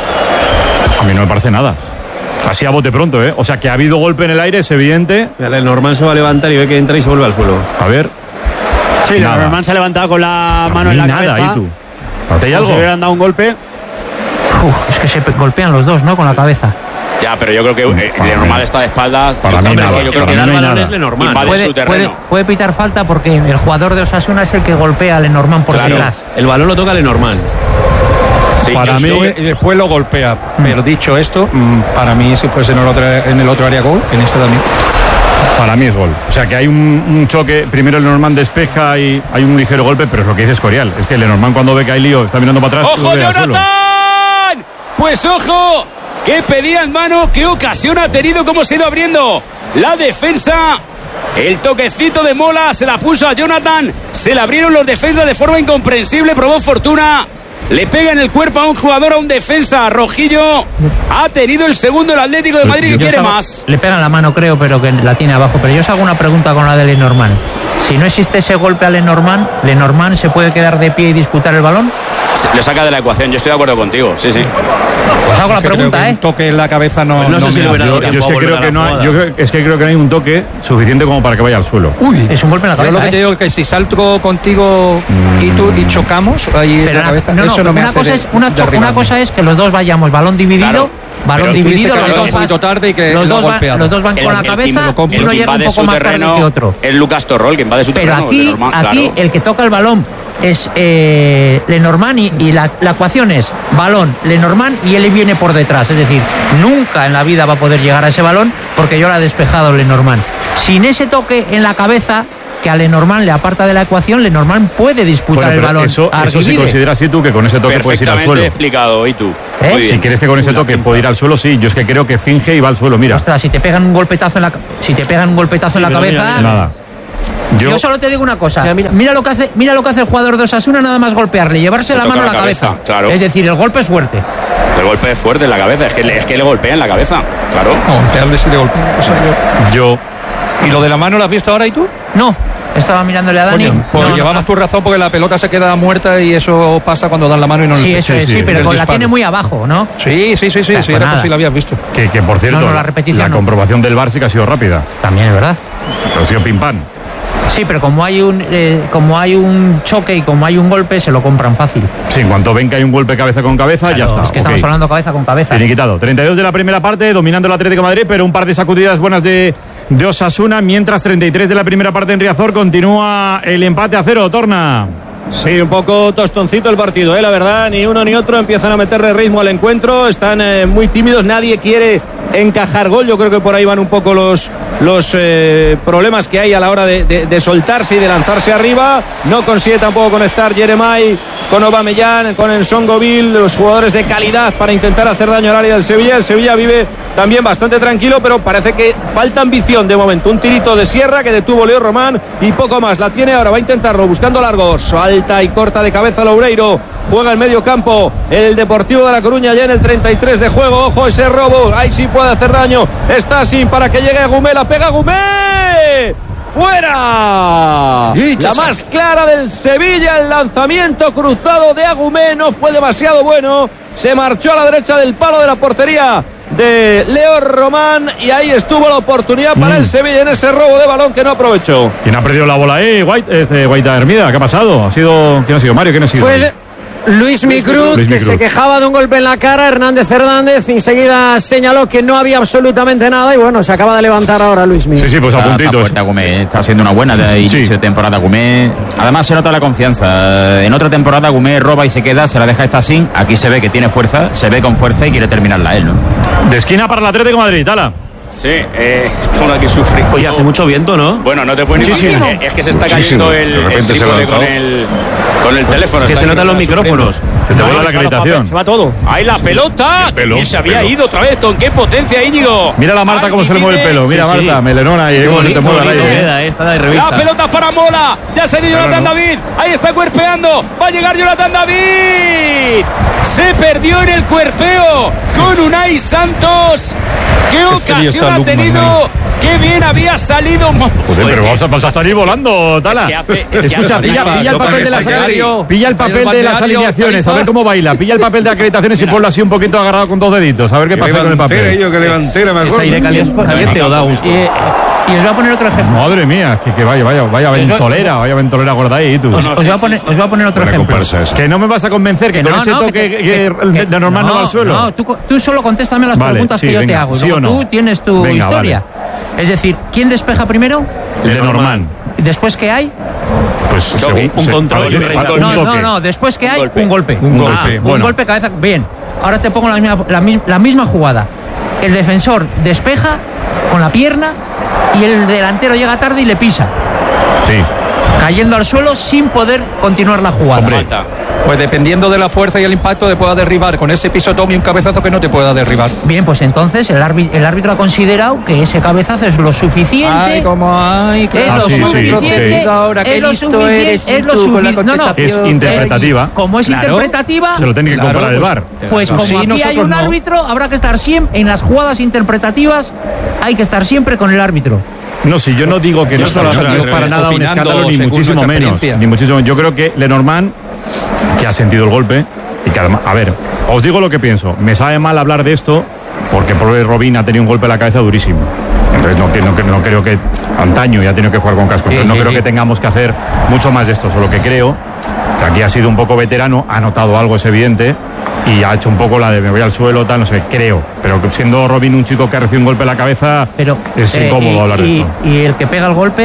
A mí no me parece nada. Así a bote pronto, ¿eh? O sea, que ha habido golpe en el aire, es evidente. El Norman se va a levantar y ve que entra y se vuelve al suelo. A ver. Sí, el Norman se ha levantado con la mano en la nada, cabeza. ¿y tú? ¿No te hay algo? Se hubieran dado un golpe. Uf, es que se golpean los dos, ¿no? Con la cabeza. Ya, pero yo creo que eh, Lenormand está de espaldas. Para yo mí creo nada. que, yo creo Para que mí no hay Lenormand nada. es Lenormand. Invade Puede, su terreno. puede, puede pitar falta porque el jugador de Osasuna es el que golpea a Lenormand por Claro. detrás. El balón lo toca Lenormand. Sí, para yo mí, estoy- y después lo golpea. Pero dicho esto, mm, para mí, si fuese en el otro, en el otro área gol, en este también. Para mí es gol. O sea, que hay un, un choque. Primero el Lenormand despeja y hay un ligero golpe, pero es lo que dice Escorial. Es que el Lenormand, cuando ve que hay lío, está mirando para atrás. ¡Ojo, lo ve al suelo. Jonathan! Pues ojo, que pedía en mano, qué ocasión ha tenido, cómo se ha ido abriendo la defensa. El toquecito de Mola se la puso a Jonathan, se la abrieron los defensas de forma incomprensible, probó fortuna. Le pega en el cuerpo a un jugador, a un defensa. Rojillo ha tenido el segundo el Atlético de Madrid, que Yo quiere estaba- más. Le pega en la mano, creo, pero que la tiene abajo. Pero yo os hago una pregunta con la de Lenormand. Si no existe ese golpe a Lenormand, ¿Lenormand se puede quedar de pie y disputar el balón? Se- Lo saca de la ecuación, yo estoy de acuerdo contigo, sí, sí. Os hago la Creo pregunta, que ¿eh? Un toque en la cabeza no. Pues no sé si me le hubiera hace. dado Yo, tiempo yo es que a volver creo a que la no hay, jugada. yo creo- es que creo que no hay un toque suficiente como para que vaya al suelo. Uy, Es un golpe en la yo cabeza. lo que te ¿eh? digo es que si salto contigo y tú y chocamos ahí en Pero la cabeza, no, no, eso no me una, hace cosa de- es, una, cho- derribarme. una cosa es que los dos vayamos balón dividido, Claro. balón Pero tú dividido, dices que los lo dos, he vas- visto tarde y que los lo ha dos, va- golpeado. los dos van El- con la el que cabeza, inv- uno el que llega un invade poco su más tarde terreno que otro. es Lucas Torró, el que invade su Pero terreno. aquí, Lenormand, aquí claro. el que toca el balón es eh, Lenormand y, y la, la ecuación es balón, Lenormand y él viene por detrás. Es decir, nunca en la vida va a poder llegar a ese balón porque yo lo ha despejado Lenormand. Sin ese toque en la cabeza, que a Lenormand le aparta de la ecuación, Lenormand puede disputar bueno, el balón. Eso, eso se considera así tú, que con ese toque puedes ir al suelo. Explicado, ¿y tú? ¿Eh? Si quieres que con ese toque pueda ir al suelo, sí. Yo es que creo que finge y va al suelo, mira. Ostras, si te pegan un golpetazo en la, si te pegan un golpetazo sí, en la cabeza... Mira, mira. Nada. Yo, Yo solo te digo una cosa, mira, mira. mira lo que hace, mira lo que hace el jugador de Osasuna, nada más golpearle, llevarse la mano a la cabeza. cabeza. Claro. Es decir, el golpe es fuerte. El golpe es fuerte en la cabeza, es que, es que le golpea en la cabeza, claro. No, golpearle sí le golpea. O sea, yo... yo. ¿Y lo de la mano lo has visto ahora y tú? No. Estaba mirándole a Dani. Coño, pues no, llevabas no, tu razón porque la pelota se queda muerta y eso pasa cuando dan la mano y no sí, le eso es, sí, sí, pero la tiene muy abajo, ¿no? Sí, sí, sí, sí, pues sí, era por si la habías visto. Que, que por cierto, no, no, la, repetición la no. comprobación del V A R sí que ha sido rápida. También es verdad. Pero ha sido pim pam. Sí, pero como hay un eh, como hay un choque y como hay un golpe, se lo compran fácil. Sí, en cuanto ven que hay un golpe cabeza con cabeza, claro, ya está. Es que estamos okay. hablando cabeza con cabeza. Bien quitado. treinta y dos de la primera parte, dominando el Atlético de Madrid, pero un par de sacudidas buenas de, de Osasuna, mientras treinta y tres de la primera parte en Riazor continúa el empate a cero. Torna. Sí, un poco tostoncito el partido, ¿eh? La verdad, ni uno ni otro empiezan a meterle ritmo al encuentro, están eh, muy tímidos, nadie quiere encajar gol, yo creo que por ahí van un poco los, los eh, problemas que hay a la hora de, de, de soltarse y de lanzarse arriba, no consigue tampoco conectar Jeremai con Aubameyang, con Nsongoville, los jugadores de calidad para intentar hacer daño al área del Sevilla. El Sevilla vive también bastante tranquilo, pero parece que falta ambición de momento, un tirito de Sierra que detuvo Leo Román y poco más, la tiene ahora, va a intentarlo buscando largo, salta y corta de cabeza Loureiro, juega en medio campo el Deportivo de La Coruña ya en el treinta y tres de juego, ojo ese robo, ahí sí puede hacer daño, está sin para que llegue Agumé, la pega Agumé, fuera, la más clara del Sevilla, el lanzamiento cruzado de Agumé no fue demasiado bueno, se marchó a la derecha del palo de la portería de Leo Román y ahí estuvo la oportunidad para mm. el Sevilla en ese robo de balón que no aprovechó. ¿Quién ha perdido la bola ahí? White, este, White Hermida, ¿qué ha pasado? ¿Ha sido, ¿quién ha sido? Mario, ¿quién ha sido? Fue Luis Micruz, Luis que Micruz. se quejaba de un golpe en la cara. Hernández Hernández enseguida señaló que no había absolutamente nada y bueno, se acaba de levantar ahora Luis Micruz. Sí, sí, pues a puntitos. Está, Agumé, está haciendo una buena de inicio sí. de temporada Agumé. Además se nota la confianza. En otra temporada Agumé roba y se queda, se la deja esta sin. Aquí se ve que tiene fuerza, se ve con fuerza y quiere terminarla él, ¿no? De esquina para el Atlético de Madrid, Tala. Sí, eh, estamos aquí sufriendo. Oye, hace mucho viento, ¿no? Bueno, no te puedes ni imaginar. Es que se está cayendo Muchísimo. el, el trípode con el, con el teléfono. Es que se notan los micrófonos. Se te vuelve la acreditación. Se va todo. Ahí la pelota. Y se había ido otra vez. ¿Con qué potencia, Íñigo? Mira la Marta cómo se le mueve el pelo. Mira, sí, Marta, sí. melenona y cómo se te mueve el aire. La pelota para Mola. Ya se ha ido Jonathan no. David. Ahí está cuerpeando. Va a llegar Jonathan David. Se perdió en el cuerpeo con Unai Santos. ¿Qué ocasión ha tenido? ¡Qué bien había salido! Joder, pero vas a, vas a salir volando, Tala. Es que hace, es que Escucha, hace pilla, pilla el papel de las alineaciones. Pilla el papel de las alineaciones, a ver cómo baila. Pilla el papel de acreditaciones y ponlo así un poquito agarrado con dos deditos. A ver qué que pasa con el papel. Yo, que levantera, me acuerdo. Ese aire caliente o da gusto. Y os voy a poner otro ejemplo. Madre mía, que, que vaya, vaya, vaya ventolera, vaya ventolera gorda ahí, tú. Os, os, voy, a poner, os voy a poner otro ejemplo. Que no me vas a convencer que, que con no, ese no, toque que, que, que, que, de normal no, no va al suelo. No, tú, tú solo contéstame las vale, preguntas sí, que yo venga, te hago. ¿sí Luego no? tú tienes tu venga, historia. Vale. Es decir, ¿quién despeja primero? El de normal. ¿Después qué hay? Pues un, toque, un control. Un no, no, no. Después qué hay? golpe. Un golpe. Un ah, golpe. Un bueno. golpe cabeza. Bien. Ahora te pongo la misma, la, la misma jugada. El defensor despeja con la pierna y el delantero llega tarde y le pisa. Sí. Cayendo al suelo sin poder continuar la jugada. Hombre. Falta. Pues dependiendo de la fuerza y el impacto te pueda derribar con ese pisotón y un cabezazo que no te pueda derribar. Bien, pues entonces el árbitro, el árbitro ha considerado que ese cabezazo es lo suficiente. Ay, como ay, claro. Es lo ah, sí, suficiente. Sí. Ahora que listo eres es lo suficiente. No, no. Es interpretativa. Eh, como es claro. interpretativa, se lo tiene que claro, comprar el pues, V A R. Pues como sí, aquí hay un no. árbitro, habrá que estar siempre en las jugadas interpretativas. Hay que estar siempre con el árbitro. No, si yo no digo que no, no, no, no es para nada un escándalo, ni muchísimo menos. Ni muchísimo. Yo creo que Lenormand, que ha sentido el golpe, y que además, a ver, os digo lo que pienso. Me sabe mal hablar de esto, porque Pobre Robin ha tenido un golpe en la cabeza durísimo. Entonces no, no, no creo que antaño ya ha tenido que jugar con casco. Entonces no creo que tengamos que hacer mucho más de esto. Solo que creo que aquí ha sido un poco veterano, ha notado algo, es evidente, y ha hecho un poco la de me voy al suelo, tal, no sé, creo. Pero siendo Robin un chico que ha recibido un golpe en la cabeza, pero, es eh, incómodo y, hablar de y, esto. Y el que pega el golpe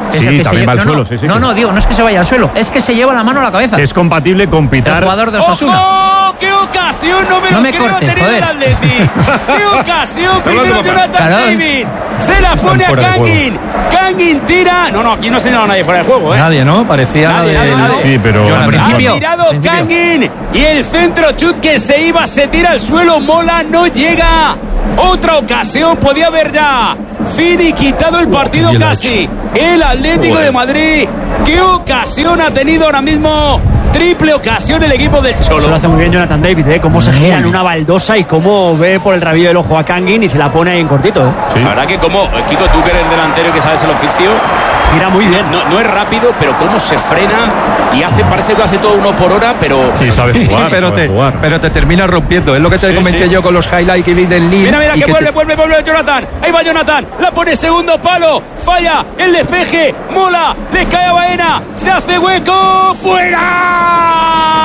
Es sí, el que también se va al no, suelo. No, sí, sí, no, no, digo, no es que se vaya al suelo, es que se lleva la mano a la cabeza. Es compatible con pitar. El jugador de Osasuna. ¡Oh, qué ocasión! No me no lo me creo cortes, tener joder. el Atleti. ¡Qué ocasión! Primero Jonathan claro. David. Se la pone a Kangin. Kangin tira. No, no, aquí no ha señalado a nadie fuera de juego, ¿eh? Nadie, ¿no? Parecía nadie, de... nadie, nadie. Sí, pero ha tirado Kangin y el centro chut que se iba, se tira al suelo. Mola no llega. Otra ocasión podía haber ya finiquitado el partido oh, casi. El Atlético de Madrid. ¿Qué ocasión ha tenido ahora mismo? Triple ocasión el equipo del Cholo. Se lo hace muy bien Jonathan David, ¿eh? Cómo se gira en una baldosa y cómo ve por el rabillo del ojo a Kangin y se la pone ahí en cortito, ¿eh? Sí. La verdad que como, Kiko, tú que eres delantero y que sabes el oficio, gira muy bien. No, no es rápido, pero cómo se frena y hace, parece que hace todo uno por hora, pero... Sí, sabe jugar, pero, sabe te, jugar. pero te termina rompiendo. Es lo que te sí, comenté sí. yo con los highlights que vi del Lille. Mira, mira, que, que vuelve, te... vuelve, vuelve Jonathan. Ahí va Jonathan. La pone segundo palo. Falla el despeje. Mola. Le cae a Baena. Se hace hueco. ¡Fuera!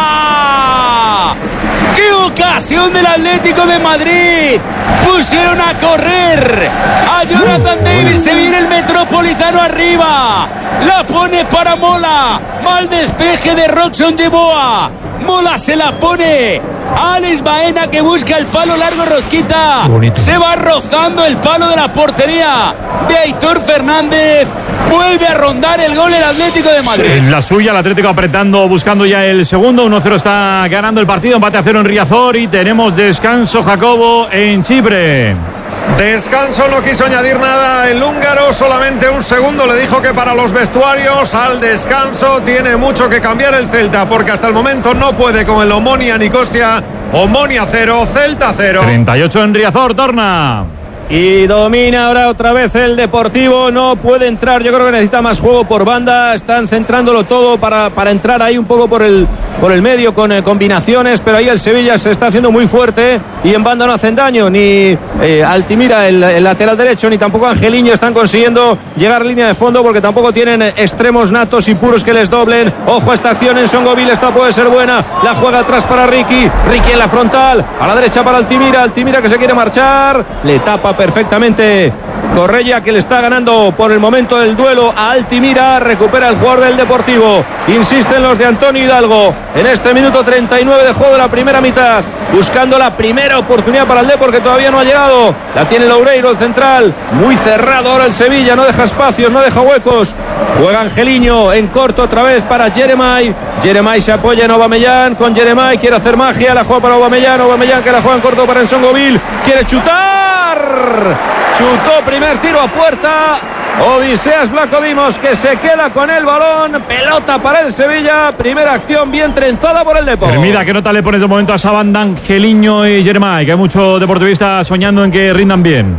¡Qué ocasión del Atlético de Madrid! Pusieron a correr a Jonathan David. Se viene el Metropolitano arriba. La pone para Mola. Mal despeje de Roxon de Boa. Mola se la pone a Alex Baena, que busca el palo largo. Rosquita se va rozando el palo de la portería de Aitor Fernández. Vuelve a rondar el gol el Atlético de Madrid. En la suya, el Atlético apretando, buscando ya el segundo. uno cero está ganando el partido. Empate a cero en Riazor y tenemos descanso, Jacobo, en Chipre. Descanso, no quiso añadir nada el húngaro, solamente un segundo le dijo que para los vestuarios al descanso tiene mucho que cambiar el Celta, porque hasta el momento no puede con el Omonia Nicosia. Omonia cero, Celta cero. treinta y ocho en Riazor, torna. Y domina ahora otra vez el Deportivo. No puede entrar, yo creo que necesita más juego por banda. Están centrándolo todo para, para entrar ahí un poco por el, por el medio con eh, combinaciones, pero ahí el Sevilla se está haciendo muy fuerte y en banda no hacen daño. Ni eh, Altimira, el, el lateral derecho, ni tampoco Angeliño están consiguiendo llegar a línea de fondo, porque tampoco tienen extremos natos y puros que les doblen. Ojo a esta acción en Songoville, esta puede ser buena. La juega atrás para Ricky. Ricky en la frontal, a la derecha para Altimira. Altimira que se quiere marchar, le tapa perfectamente Correia, que le está ganando por el momento el duelo a Altimira. Recupera el jugador del Deportivo. Insisten los de Antonio Hidalgo en este minuto treinta y nueve de juego de la primera mitad, buscando la primera oportunidad para el Depor, que todavía no ha llegado. La tiene Loureiro, el central. Muy cerrado ahora el Sevilla, no deja espacios, no deja huecos. Juega Angeliño en corto otra vez para Jeremai. Jeremai se apoya en Aubameyang. Con Jeremai quiere hacer magia, la juega para Aubameyang. Aubameyang que la juega en corto para Nsongoville. Quiere chutar. Chutó, primer tiro a puerta. Odiseas Vlachodimos, que se queda con el balón. Pelota para el Sevilla. Primera acción bien trenzada por el Depor. Mira qué nota le pones de momento a esa banda, Angeliño y Jeremai, que hay muchos deportivistas soñando en que rindan bien.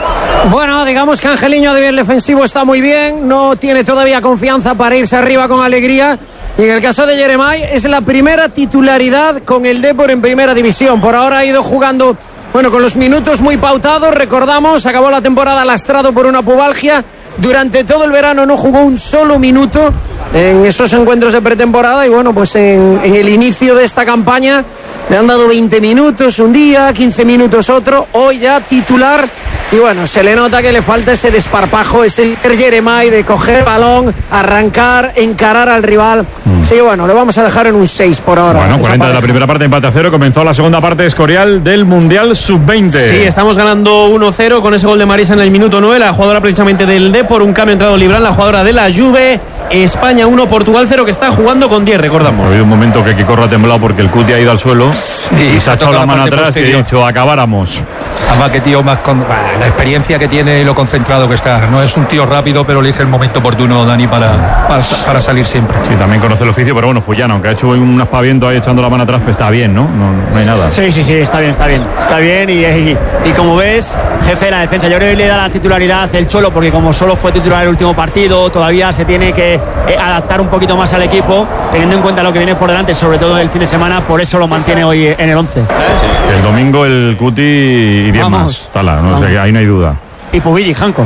Bueno, digamos que Angeliño a nivel defensivo está muy bien, no tiene todavía confianza para irse arriba con alegría. Y en el caso de Jeremai es la primera titularidad con el Depor en primera división. Por ahora ha ido jugando, bueno, con los minutos muy pautados. Recordamos, acabó la temporada lastrado por una pubalgia. Durante todo el verano no jugó un solo minuto en esos encuentros de pretemporada. Y bueno, pues en, en el inicio de esta campaña le han dado veinte minutos un día, quince minutos otro. Hoy ya titular. Y bueno, se le nota que le falta ese desparpajo, ese Jeremai de coger balón, arrancar, encarar al rival. Mm. Sí, bueno, le vamos a dejar en un seis por ahora. Bueno, cuarenta de la primera parte, empate a cero. Comenzó la segunda parte Escorial del Mundial sub veinte. Sí, estamos ganando uno cero con ese gol de Marisa en el minuto nueve. La jugadora precisamente del Depor, un cambio entrado Libran, la jugadora de la Juve. España uno, Portugal cero, que está jugando con diez, recordamos. Ha habido un momento que Kikorra ha temblado porque el Cuti ha ido al suelo, sí, y se ha echado la mano atrás posterior. Y ha dicho, acabáramos. Además, que tío más con la experiencia que tiene y lo concentrado que está. No es un tío rápido, pero elige el momento oportuno, Dani, para, para, para salir siempre. Sí, también conoce el oficio, pero bueno, Fullano, aunque ha hecho un aspaviento ahí echando la mano atrás, pues está bien, ¿no? No, no hay nada. Sí, sí, sí, está bien, está bien. Está bien y, y, y como ves, jefe de la defensa, yo creo que le da la titularidad el Cholo, porque como solo fue titular el último partido, todavía se tiene que eh, adaptar un poquito más al equipo, teniendo en cuenta lo que viene por delante, sobre todo el fin de semana. Por eso lo mantiene hoy en el once. Sí. El domingo el Cuti y diez más. Tala, no sé, ahí no hay duda. Y Pubilli, Janko.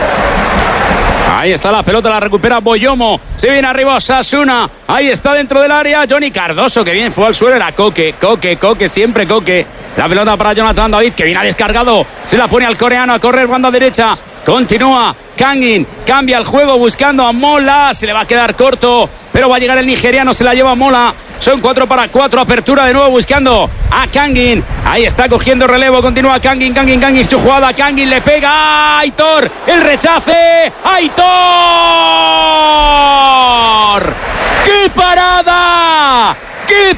Ahí está la pelota, la recupera Boyomo. Se viene arriba Osasuna. Ahí está dentro del área Johnny Cardoso, que bien fue al suelo. Era Coque, Coque, Coque, siempre Coque. La pelota para Jonathan David, que viene descargado. Se la pone al coreano a correr, banda derecha. Continúa Kangin, cambia el juego buscando a Mola, se le va a quedar corto, pero va a llegar el nigeriano, se la lleva Mola. Son cuatro para cuatro, apertura de nuevo buscando a Kangin. Ahí está cogiendo relevo, continúa Kangin, Kangin, Kangin, su jugada, Kangin le pega a Aitor, el rechace, Aitor. ¡Qué parada! ¡Qué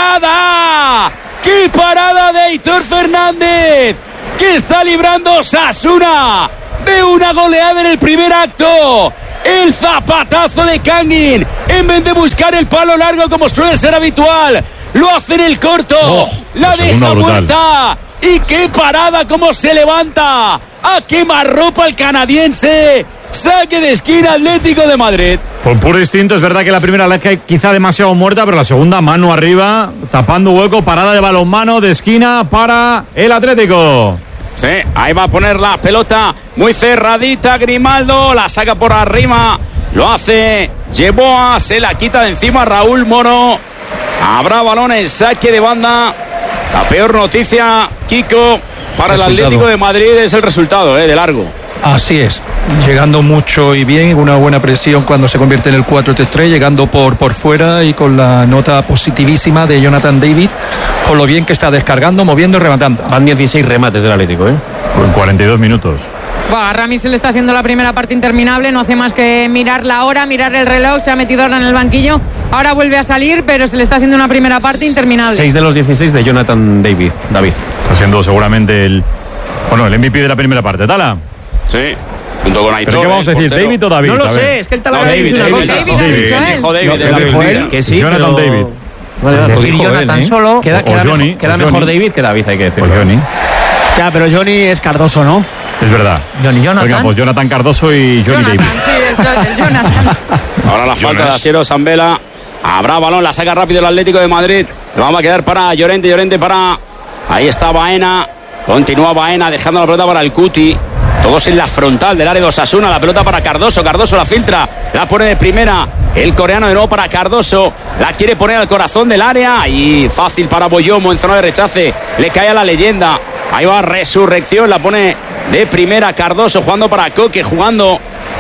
parada! ¡Qué parada de Aitor Fernández! Que está librando Osasuna de una goleada en el primer acto. El zapatazo de Kangin, en vez de buscar el palo largo como suele ser habitual, lo hace en el corto, oh, la deja muerta. Y qué parada, cómo se levanta a quemarropa el canadiense. Saque de esquina, Atlético de Madrid. Por puro instinto, es verdad que la primera la que quizá demasiado muerta, pero la segunda mano arriba, tapando hueco, parada de balonmano de esquina para el Atlético. Sí, ahí va a poner la pelota muy cerradita Grimaldo, la saca por arriba, lo hace Yeboah, se la quita de encima Raúl Moro. Habrá balón en saque de banda. La peor noticia, Kiko, para resultado. El Atlético de Madrid es el resultado, eh, de largo. Así es, llegando mucho y bien, una buena presión cuando se convierte en el cuatro tres tres, llegando por, por fuera y con la nota positivísima de Jonathan David, con lo bien que está descargando, moviendo y rematando. Van dieciséis remates del Atlético, ¿eh? En cuarenta y dos minutos. Bah, a Rami se le está haciendo la primera parte interminable, no hace más que mirar la hora, mirar el reloj, se ha metido ahora en el banquillo, ahora vuelve a salir, pero se le está haciendo una primera parte interminable. seis de los dieciséis de Jonathan David. David. Está siendo seguramente el, bueno, el M V P de la primera parte. ¿Tala? Sí, junto con Aitor. ¿Pero qué vamos a decir? Portero. ¿David o David? No lo sé, es que el Talavera no, David, dice una David, cosa. David, David, David, David, dijo David, David, David, David, David. que sí, Jonathan pero... David. Vale, vale, Decir dijo Jonathan él, ¿eh? solo. Queda, O queda, Johnny, queda o mejor Johnny. David que David, hay que decirlo. Pues Johnny. Ya, pero Johnny es Cardoso, ¿no? Es verdad. Johnny Jonathan. Venga, pues Jonathan Cardoso y Johnny Jonathan, David. sí, es el Jonathan. Ahora la falta de Asiero Zambela. Habrá balón, la saca rápido el Atlético de Madrid. Lo vamos a quedar para Llorente, Llorente para... Ahí está Baena. Continúa Baena dejando la pelota para el Cuti. Todos en la frontal del área de Osasuna. La pelota para Cardoso. Cardoso la filtra. La pone de primera. El coreano de nuevo para Cardoso. La quiere poner al corazón del área. Y fácil para Boyomo en zona de rechace. Le cae a la leyenda. Ahí va Resurrección. La pone de primera Cardoso. Jugando para Coque. Jugando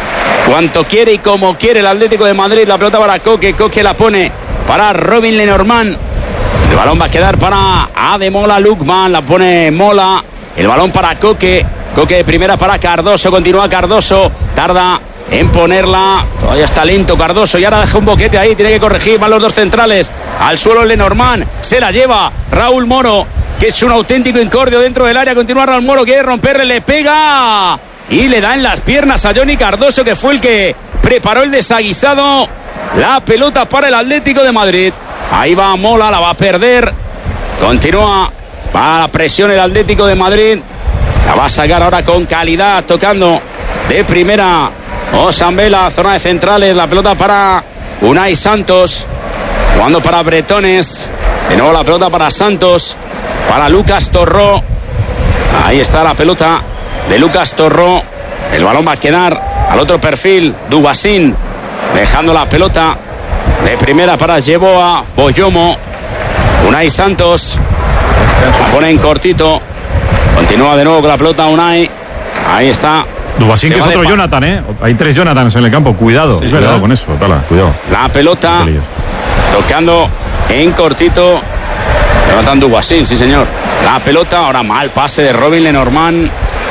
cuanto quiere y como quiere el Atlético de Madrid. La pelota para Coque. Coque la pone para Robin Lenormand. El balón va a quedar para Ademola Lukman. La pone Mola. El balón para Coque. Coque de primera para Cardoso. Continúa Cardoso. Tarda en ponerla. Todavía está lento Cardoso. Y ahora deja un boquete ahí. Tiene que corregir. Van los dos centrales. Al suelo Lenormand. Se la lleva Raúl Moro, que es un auténtico incordio dentro del área. Continúa Raúl Moro. Quiere romperle. Le pega. Y le da en las piernas a Johnny Cardoso, que fue el que preparó el desaguisado. La pelota para el Atlético de Madrid. Ahí va Mola. La va a perder. Continúa. Va a la presión el Atlético de Madrid. La va a sacar ahora con calidad, tocando de primera Osambela, zona de centrales. La pelota para Unai Santos, jugando para Bretones. De nuevo la pelota para Santos, para Lucas Torró. Ahí está la pelota de Lucas Torró. El balón va a quedar al otro perfil, Dubasín, dejando la pelota de primera para Yeboah, Boyomo. Unai Santos la pone en cortito. Continúa de nuevo con la pelota Unai. Ahí está. Dubasín, que es otro Jonathan, ¿eh? Hay tres Jonathans en el campo. Cuidado. Sí, es verdad, con eso. Tala, cuidado. La pelota tocando en cortito. Jonathan Dubasín, sí señor. La pelota, ahora mal pase de Robin Lenormand.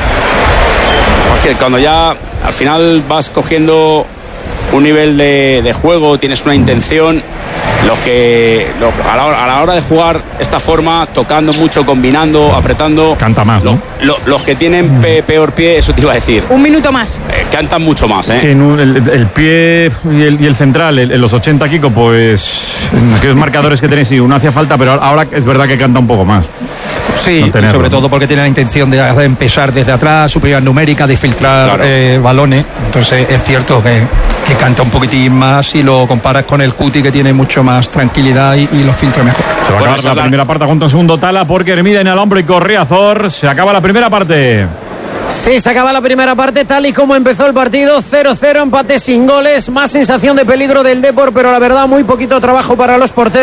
Porque cuando ya al final vas cogiendo un nivel de, de juego, tienes una intención. Los que los, a, la hora, a la hora de jugar esta forma, tocando mucho, combinando, apretando, canta más, ¿no? Lo, lo, los que tienen pe, peor pie, eso te iba a decir. Un minuto más. Eh, cantan mucho más, ¿eh? Sí, el, el pie y el, y el central, el, en los ochenta, Kiko, pues aquellos marcadores que tenéis, sí, uno hacía falta, pero ahora es verdad que canta un poco más. Sí, no sobre todo porque tiene la intención de, de empezar desde atrás, superioridad numérica, de filtrar claro. eh, balones. Entonces es cierto que, que canta un poquitín más si lo comparas con el Cuti, que tiene mucho más tranquilidad y, y lo filtra mejor. Se va a acabar la primera parte junto a un segundo Tala, porque Hermida en el hombro y Correazor. Se acaba la primera parte. Sí, se acaba la primera parte tal y como empezó el partido, cero cero, empate sin goles, más sensación de peligro del Depor, pero la verdad muy poquito trabajo para los porteros.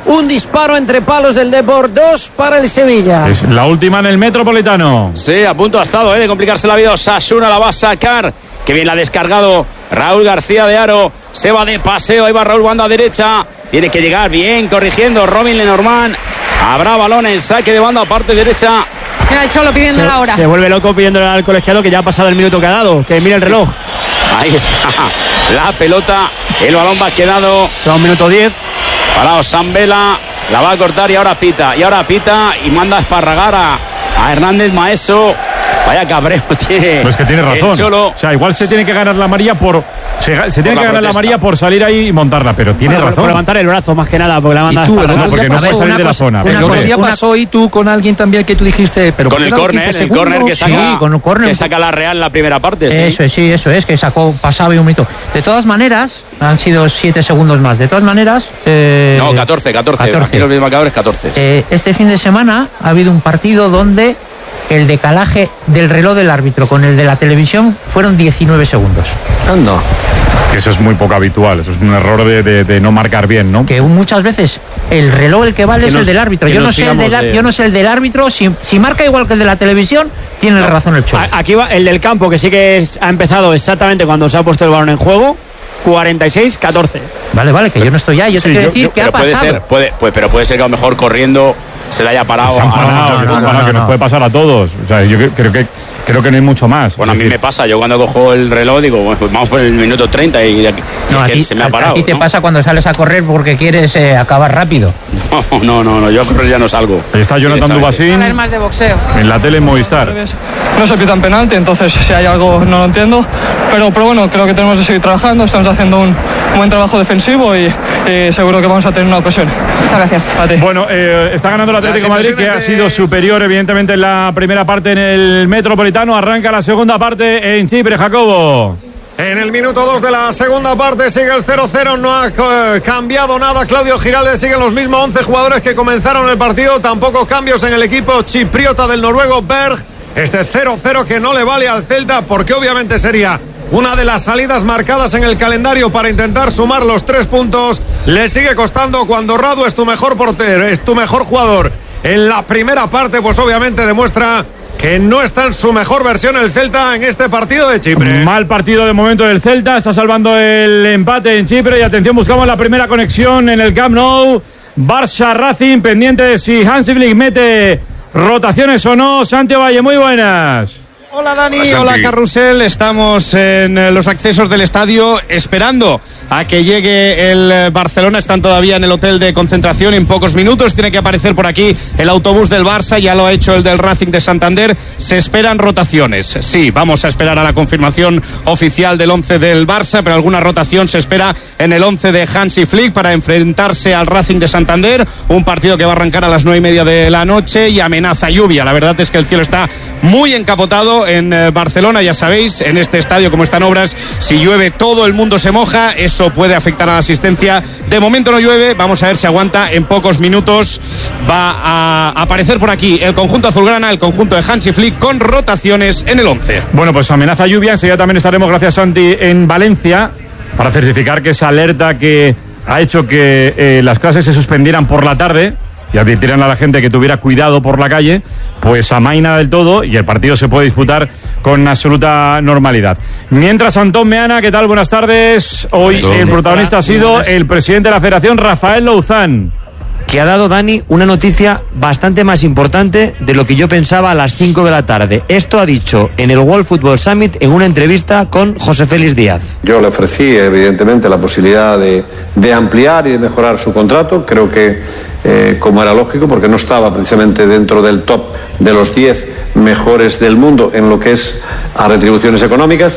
un disparo entre palos del Depor, dos para el Sevilla. Es la última en el Metropolitano. Sí, a punto ha estado, ¿eh? de complicarse la vida. Osasuna la va a sacar. Que bien la ha descargado Raúl García de Haro. Se va de paseo, ahí va Raúl, banda derecha. Tiene que llegar bien, corrigiendo Robin Lenormand. Habrá balón en saque de banda, parte derecha. Mira el Cholo pidiendo se, la hora. Se vuelve loco pidiéndole al colegiado que ya ha pasado el minuto que ha dado. Que mire el reloj. Ahí está la pelota. El balón va quedado. Queda un minuto diez. Para Osambela. La va a cortar y ahora pita. Y ahora pita y manda a esparragar a, a Hernández Maeso. Vaya cabreo tiene. Pues que tiene razón. El Cholo. O sea, igual se tiene que ganar la María por. Se, se tiene la que ganar protesta. la María por salir ahí y montarla, pero tiene Bueno, razón. por levantar el brazo más que nada, porque la manda. Y tú, a el otro porque día no pasó puede salir una de la cosa- zona. El Pero otro no día puede. pasó y tú con alguien también que tú dijiste, pero Con el quedan córner, quince el córner que segundos. saca, Sí, con un córner. que saca la Real en la primera parte. Sí. Eso es, sí, eso es, que sacó, pasaba y un minuto. De todas maneras, han sido siete segundos más. De todas maneras. Eh, No, catorce, catorce. Aquí los marcadores catorce. Eh, este fin de semana ha habido un partido donde el decalaje del reloj del árbitro con el de la televisión fueron diecinueve segundos. Anda. Que eso es muy poco habitual. Eso es un error de, de, de no marcar bien, ¿no? Que muchas veces el reloj el que vale Que es nos- el del árbitro. que Yo no, nos sé el del, sigamos de- yo no sé el del árbitro. Si, si marca igual que el de la televisión, tiene No. razón el Cholo. A- Aquí va el del campo, que sí que es- ha empezado exactamente cuando se ha puesto el balón en juego. cuarenta y seis catorce. Vale, vale, que yo no estoy ya. Yo Sí, te quiero yo- decir yo- que ha pero puede pasado. ser, puede, puede- pero puede ser que a lo mejor corriendo se le haya parado. Se han a- parado, a- que, se han no, parado, no, que nos no. puede pasar a todos. O sea, yo creo que, creo que no hay mucho más. Bueno, a Es mí decir, me pasa, yo cuando cojo el reloj digo, bueno, pues vamos por el minuto treinta y, y No, es a que ti, se me ha a- parado. a ti te ¿no? pasa cuando sales a correr porque quieres eh, acabar rápido. No, no, no, no, yo a correr ya no salgo. Ahí está Jonathan Directamente. Dubasín A ver más de boxeo. en la tele en Movistar. No se pitan penalti, entonces si hay algo no lo entiendo, pero, pero bueno, creo que tenemos que seguir trabajando, estamos haciendo un buen trabajo defensivo y, y seguro que vamos a tener una ocasión. Muchas gracias. A ti. Bueno, eh, está ganando el Atlético de Madrid, que ha sido superior evidentemente en la primera parte en el Metropolitano. Arranca la segunda parte en Chipre, Jacobo. En el minuto dos de la segunda parte sigue el cero cero, no ha eh, cambiado nada. Claudio Giraldes, siguen los mismos once jugadores que comenzaron el partido, tampoco cambios en el equipo chipriota del noruego Berg. Este cero cero que no le vale al Celta porque obviamente sería una de las salidas marcadas en el calendario para intentar sumar los tres puntos. Le sigue costando cuando Radu es tu mejor portero, es tu mejor jugador. En la primera parte pues obviamente demuestra que no está en su mejor versión el Celta en este partido de Chipre. Mal partido de momento del Celta, está salvando el empate en Chipre y atención, buscamos la primera conexión en el Camp Nou. Barça Racing, pendiente de si Hansi Flick mete rotaciones o no. Santi Valle, muy buenas. Hola Dani, Hola, hola Santi. Carrusel, estamos en eh, los accesos del estadio esperando a que llegue el eh, Barcelona, están todavía en el hotel de concentración, en pocos minutos tiene que aparecer por aquí el autobús del Barça, ya lo ha hecho el del Racing de Santander, se esperan rotaciones, sí, vamos a esperar a la confirmación oficial del once del Barça, pero alguna rotación se espera en el once de Hansi Flick para enfrentarse al Racing de Santander, un partido que va a arrancar a las nueve y media de la noche y amenaza lluvia, la verdad es que el cielo está muy encapotado en eh, Barcelona, ya sabéis, en este estadio como están obras, si llueve todo el mundo se moja, eso puede afectar a la asistencia. De momento no llueve, vamos a ver si aguanta, en pocos minutos va a aparecer por aquí el conjunto azulgrana, el conjunto de Hansi Flick con rotaciones en el once. Bueno, pues amenaza lluvia, enseguida también estaremos, gracias Santi, en Valencia para certificar que esa alerta que ha hecho que eh, las clases se suspendieran por la tarde y advirtieran a la gente que tuviera cuidado por la calle, pues amaina del todo y el partido se puede disputar con absoluta normalidad. Mientras, Antón Meana, ¿qué tal? Buenas tardes. Hoy el protagonista ha sido el presidente de la Federación, Rafael Louzán. Que ha dado, Dani, una noticia bastante más importante de lo que yo pensaba a las cinco de la tarde. Esto ha dicho en el World Football Summit en una entrevista con José Félix Díaz. Yo le ofrecí, evidentemente, la posibilidad de, de ampliar y de mejorar su contrato. Creo que, eh, como era lógico, porque no estaba precisamente dentro del top de los diez mejores del mundo en lo que es a retribuciones económicas,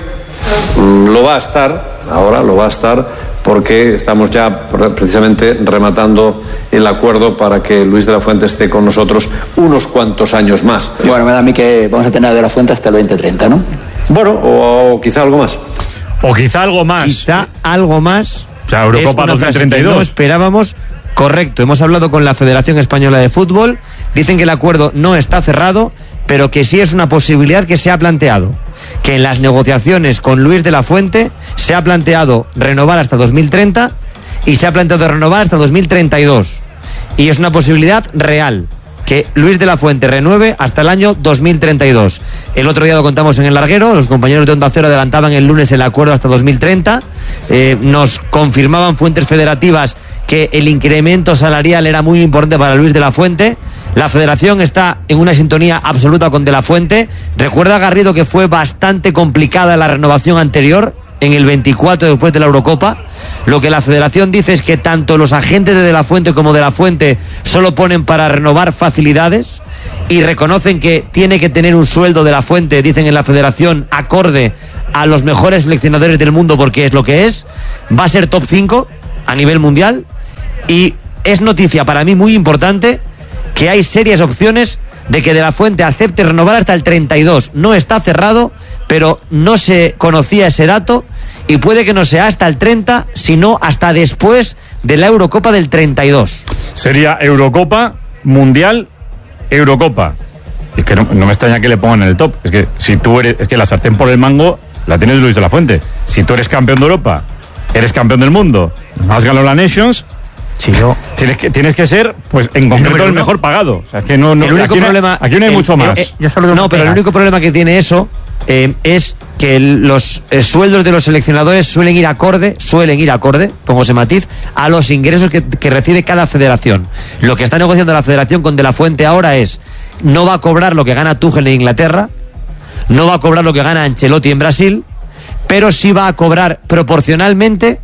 mm, lo va a estar, ahora lo va a estar, porque estamos ya precisamente rematando el acuerdo para que Luis de la Fuente esté con nosotros unos cuantos años más. Bueno, me da a mí que vamos a tener a De la Fuente hasta el veinte treinta, ¿no? Bueno, o, o quizá algo más. O quizá algo más. Quizá algo más. O sea, Eurocopa Es una dos mil frase treinta y dos. que no esperábamos. Correcto, hemos hablado con la Federación Española de Fútbol. Dicen que el acuerdo no está cerrado, pero que sí es una posibilidad que se ha planteado. Que en las negociaciones con Luis de la Fuente se ha planteado renovar hasta dos mil treinta y se ha planteado renovar hasta dos mil treinta y dos. y es una posibilidad real que Luis de la Fuente renueve hasta el año dos mil treinta y dos. El otro día lo contamos en El Larguero, los compañeros de Onda Cero adelantaban el lunes el acuerdo hasta dos mil treinta, eh, nos confirmaban fuentes federativas que el incremento salarial era muy importante para Luis de la Fuente. La federación está en una sintonía absoluta con de la Fuente. Recuerda, Garrido, que fue bastante complicada la renovación anterior, en el veinticuatro después de la Eurocopa. Lo que la federación dice es que tanto los agentes de De la Fuente como de la Fuente solo ponen para renovar facilidades y reconocen que tiene que tener un sueldo de la Fuente, dicen en la federación, acorde a los mejores seleccionadores del mundo, porque es lo que es. Va a ser top cinco a nivel mundial y es noticia para mí muy importante que hay serias opciones de que De la Fuente acepte renovar hasta el treinta y dos. No está cerrado, pero no se conocía ese dato y puede que no sea hasta el treinta, sino hasta después de la Eurocopa del treinta y dos. Sería Eurocopa, Mundial, Eurocopa. Es que no, no me extraña que le pongan en el top. Es que si tú eres, es que la sartén por el mango la tienes Luis de la Fuente. Si tú eres campeón de Europa, eres campeón del mundo, has ganado la Nations, si yo tienes que tienes que ser, pues en concreto, el, el mejor pagado. O sea, es que no, no el único aquí problema, no, aquí no hay el, mucho más. Eh, eh, yo solo no, pero el único problema que tiene eso eh, es que el, los eh, sueldos de los seleccionadores suelen ir acorde, suelen ir acorde, pongo ese matiz, a los ingresos que, que recibe cada federación. Lo que está negociando la federación con De la Fuente ahora es, no va a cobrar lo que gana Tuchel en Inglaterra, no va a cobrar lo que gana Ancelotti en Brasil, pero sí va a cobrar proporcionalmente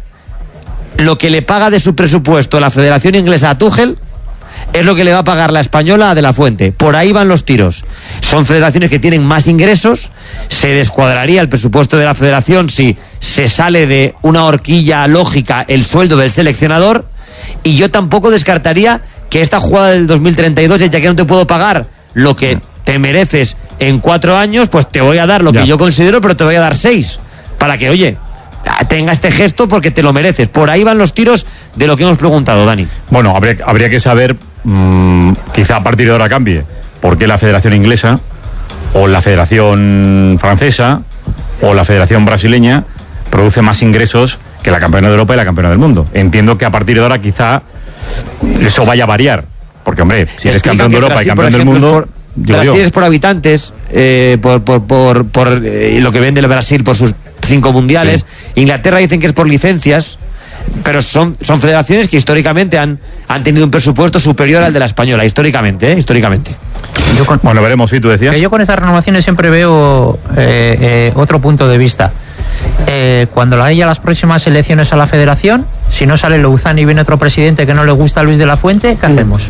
lo que le paga de su presupuesto la Federación Inglesa a Tuchel, es lo que le va a pagar la española a De la Fuente. Por ahí van los tiros. Son federaciones que tienen más ingresos, se descuadraría el presupuesto de la federación si se sale de una horquilla lógica el sueldo del seleccionador, y yo tampoco descartaría que esta jugada del dos mil treinta y dos, ya que no te puedo pagar lo que te mereces en cuatro años, pues te voy a dar lo ya. que yo considero, pero te voy a dar seis, para que, oye, tenga este gesto porque te lo mereces. Por ahí van los tiros de lo que hemos preguntado, Dani. Bueno, habría, habría que saber, mmm, quizá a partir de ahora cambie, por qué la Federación Inglesa o la Federación Francesa o la Federación Brasileña produce más ingresos que la campeona de Europa y la campeona del mundo. Entiendo que a partir de ahora quizá eso vaya a variar, porque, hombre, si eres campeón de Europa Brasil, y campeón del mundo... Por, yo Brasil digo. es por habitantes, eh, por, por, por, por eh, lo que vende el Brasil por sus cinco mundiales. Sí. Inglaterra dicen que es por licencias, pero son, son federaciones que históricamente han, han tenido un presupuesto superior al de la española, históricamente, ¿eh? históricamente. Yo con, bueno, veremos, si ¿sí, tú decías. Que yo con estas renovaciones siempre veo eh, eh, otro punto de vista. Eh, cuando haya las próximas elecciones a la federación, si no sale Louzán y viene otro presidente que no le gusta a Luis de la Fuente, ¿qué hacemos?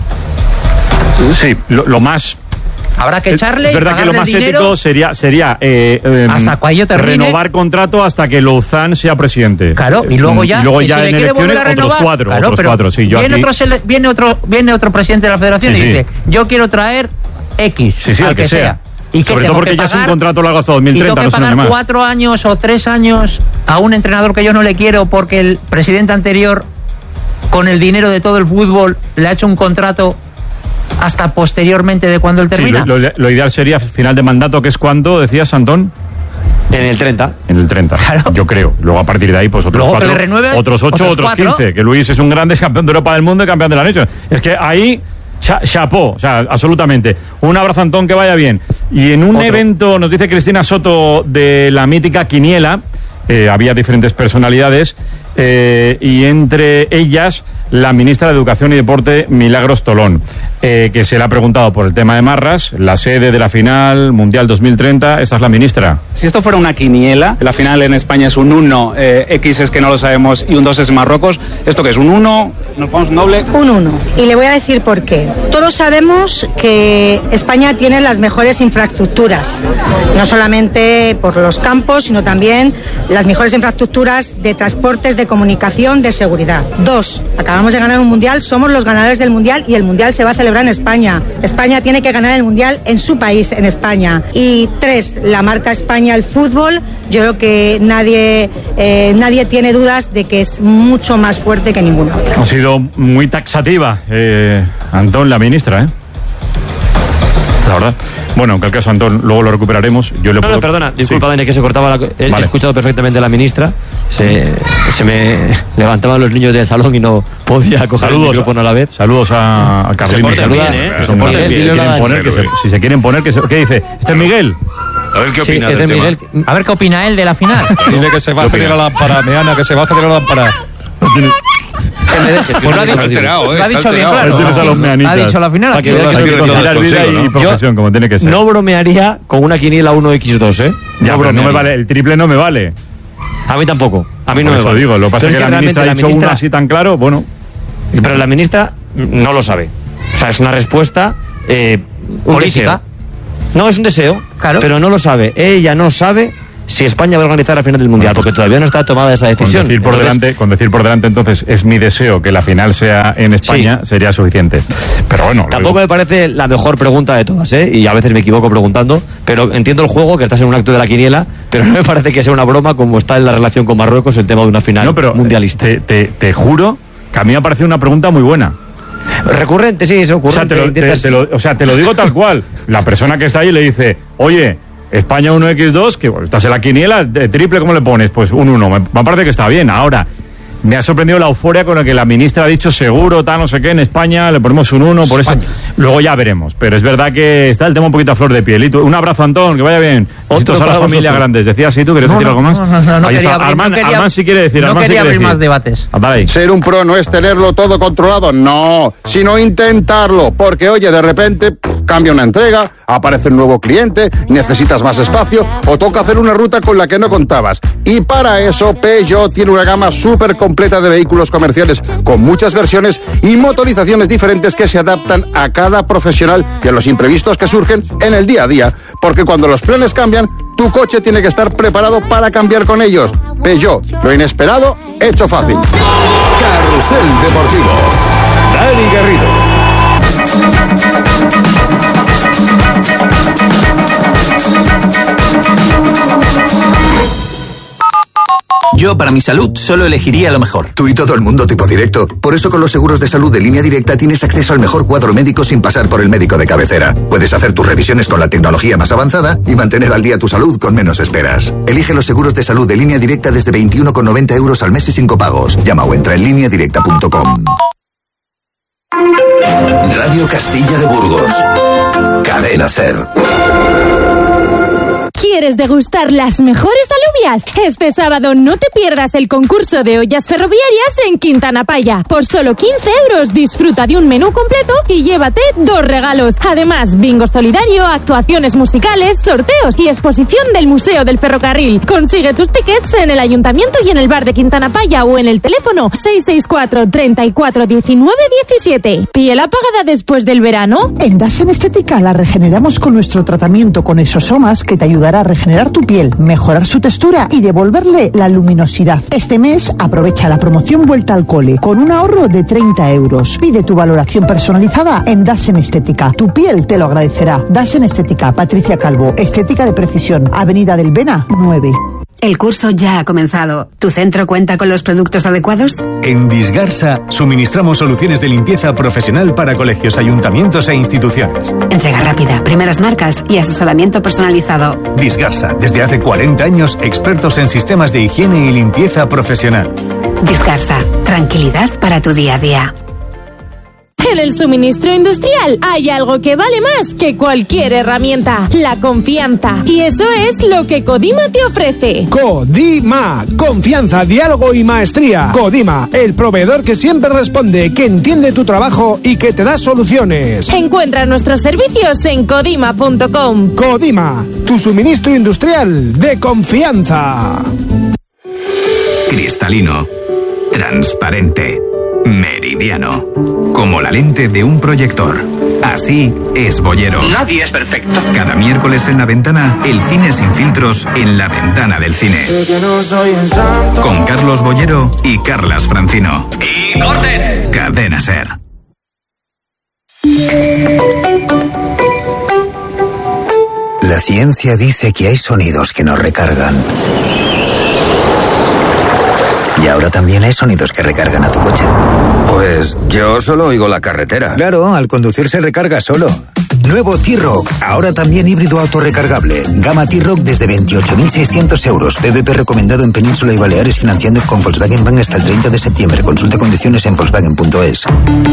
Sí, lo, lo más... Habrá que echarle. Es verdad que lo más ético sería, sería eh, eh, hasta cuando termine, renovar contrato hasta que Louzán sea presidente. Claro, y luego ya, y luego ya si en elecciones otros cuatro. Claro, otros cuatro sí, yo viene, aquí... otro, viene, otro, viene otro presidente de la federación sí, y dice: sí. Yo quiero traer X, sí, sí, al que, que sea. sea. ¿Y sobre todo porque que ya pagar, es un contrato largo hasta dos mil treinta. Y tengo que no pagar más. cuatro años o tres años a un entrenador que yo no le quiero porque el presidente anterior, con el dinero de todo el fútbol, le ha hecho un contrato hasta posteriormente de cuando él termina. Sí, lo, lo, lo ideal sería final de mandato, que es cuando, decías, Antón. En el treinta. En el treinta, claro. Yo creo. Luego a partir de ahí, pues otros Luego cuatro, que le renueve, otros ocho, otros, otros quince. Que Luis es un grande campeón de Europa del mundo y campeón de la Nations. Es que ahí, chapó, o sea, absolutamente. Un abrazo, Antón, que vaya bien. Y en un Otro. evento, nos dice Cristina Soto de la mítica Quiniela, eh, había diferentes personalidades, eh, y entre ellas la ministra de Educación y Deporte, Milagros Tolón, eh, que se le ha preguntado por el tema de Marras, la sede de la final Mundial dos mil treinta. Esta es la ministra. Si esto fuera una quiniela, la final en España es un uno, eh, X es que no lo sabemos, y un dos es Marruecos. ¿Esto qué es? ¿Un uno? ¿Nos ponemos un doble? Un uno. Y le voy a decir por qué. Todos sabemos que España tiene las mejores infraestructuras, no solamente por los campos, sino también las mejores infraestructuras de transportes, de comunicación, de seguridad. Dos, acabamos de ganar un mundial, somos los ganadores del mundial y el mundial se va a celebrar en España. España tiene que ganar el mundial en su país, en España. Y tres, la marca España, el fútbol, yo creo que nadie, eh, nadie tiene dudas de que es mucho más fuerte que ninguna otra. Ha sido muy taxativa, eh, Antón, la ministra, ¿eh? La verdad. Bueno, en cualquier caso, Antón, luego lo recuperaremos. Yo le no, puedo... no, perdona, disculpa, sí. Dani, que se cortaba la... He vale. escuchado perfectamente a la ministra. Se, se me levantaban los niños del salón y no podía coger saludos, el micrófono a la vez. Saludos a, a Carlini. Saluda, bien, ¿eh? Se Miguel, bien, quieren poner que se, si se quieren poner, que se, ¿qué dice? ¿Este es Miguel? A ver qué opina sí, del tema. Miguel. A ver qué opina él de la final. Dile que se va a hacer la lámpara, Meana, que se va a hacer la lámpara. Que me dejes. Pues lo ha dicho, alterado, eh, lo ha dicho bien claro. Tienes a los meanitas. Ha dicho la final. Aquí hay que considerar vida y profesión, como tiene que ser. No bromearía con una quiniela uno equis dos, ¿eh? Ya, pero no me vale, el triple no me vale. A mí tampoco. A mí no Por me eso vale. digo, lo que pasa es que, que la ministra ha dicho ministra... uno así tan claro, bueno. Pero la ministra no lo sabe. O sea, es una respuesta eh, un política. Deseo. No, es un deseo, claro. Pero no lo sabe. Ella no sabe si España va a organizar la final del Mundial, porque todavía no está tomada esa decisión. Con decir por, entonces, delante, con decir por delante, entonces, es mi deseo que la final sea en España, sí. Sería suficiente. Pero bueno... Tampoco me parece la mejor pregunta de todas, ¿eh? Y a veces me equivoco preguntando, pero entiendo el juego, que estás en un acto de la quiniela, pero no me parece que sea una broma como está en la relación con Marruecos el tema de una final no, pero mundialista. Te, te, te juro que a mí me ha parecido una pregunta muy buena. Recurrente, sí, es ocurrente. O sea, te lo, te, te lo, o sea, te lo digo tal cual. La persona que está ahí le dice, oye... España uno equis dos, que bueno, estás en la quiniela, de triple, ¿cómo le pones? Pues un uno, me, me parece que está bien. Ahora, me ha sorprendido la euforia con la que la ministra ha dicho seguro, tal, no sé qué, en España le ponemos un uno, por España. Eso luego ya veremos. Pero es verdad que está el tema un poquito a flor de piel. Y tú, un abrazo, Antón, que vaya bien. Otros a la familia Grandes. ¿Decías sí tú? ¿Quieres no, decir no, algo más? No, no, no, no Ahí quería está. abrir, Armán, no quería, Armán sí quiere decir. No Armán quería sí abrir decir. más debates. Vale. Ser un pro no es tenerlo todo controlado, no, sino intentarlo. Porque, oye, de repente pff, cambia una entrega, aparece un nuevo cliente, necesitas más espacio o toca hacer una ruta con la que no contabas. Y para eso, Peugeot tiene una gama súper completa de vehículos comerciales con muchas versiones y motorizaciones diferentes que se adaptan a cada profesional y a los imprevistos que surgen en el día a día. Porque cuando los planes cambian, tu coche tiene que estar preparado para cambiar con ellos. Peugeot, lo inesperado, hecho fácil. Carrusel Deportivo. Dani Garrido. Yo, para mi salud, solo elegiría lo mejor. Tú y todo el mundo tipo directo. Por eso con los seguros de salud de Línea Directa tienes acceso al mejor cuadro médico sin pasar por el médico de cabecera. Puedes hacer tus revisiones con la tecnología más avanzada y mantener al día tu salud con menos esperas. Elige los seguros de salud de Línea Directa desde veintiuno con noventa euros al mes y sin copagos. Llama o entra en línea directa punto com. Radio Castilla de Burgos. Cadena Ser. ¿Quieres degustar las mejores alubias? Este sábado no te pierdas el concurso de ollas ferroviarias en Quintana Paya. Por solo quince euros disfruta de un menú completo y llévate dos regalos. Además, bingo solidario, actuaciones musicales, sorteos y exposición del Museo del Ferrocarril. Consigue tus tickets en el Ayuntamiento y en el bar de Quintana Paya o en el teléfono seis seis cuatro, treinta y cuatro, diecinueve, diecisiete. ¿Piel apagada después del verano? En Dasen Estética la regeneramos con nuestro tratamiento con exosomas que te ayudará a regenerar tu piel, mejorar su textura y devolverle la luminosidad. Este mes aprovecha la promoción Vuelta al Cole con un ahorro de treinta euros. Pide tu valoración personalizada en Dasen Estética. Tu piel te lo agradecerá. Dasen Estética, Patricia Calvo, Estética de Precisión, Avenida del Bena, nueve. El curso ya ha comenzado. ¿Tu centro cuenta con los productos adecuados? En Disgarsa suministramos soluciones de limpieza profesional para colegios, ayuntamientos e instituciones. Entrega rápida, primeras marcas y asesoramiento personalizado. Disgarsa, desde hace cuarenta años, expertos en sistemas de higiene y limpieza profesional. Disgarsa, tranquilidad para tu día a día. En el suministro industrial hay algo que vale más que cualquier herramienta: la confianza. Y eso es lo que Codima te ofrece. Codima, confianza, diálogo y maestría. Codima, el proveedor que siempre responde, que entiende tu trabajo y que te da soluciones. Encuentra nuestros servicios en codima punto com. Codima, tu suministro industrial de confianza. Cristalino, transparente, meridiano, como la lente de un proyector. Así es Bollero. Nadie es perfecto. Cada miércoles en La Ventana, el cine sin filtros en la ventana del cine. Con Carlos Bollero y Carlas Francino. ¡Y corten! Cadena Ser. La ciencia dice que hay sonidos que nos recargan. Y ahora también hay sonidos que recargan a tu coche. Pues yo solo oigo la carretera. Claro, al conducir se recarga solo. Nuevo T-Roc, ahora también híbrido autorrecargable. Gama T-Roc desde veintiocho mil seiscientos euros. B B P recomendado en Península y Baleares, financiando con Volkswagen Bank hasta el treinta de septiembre. Consulta condiciones en volkswagen punto es.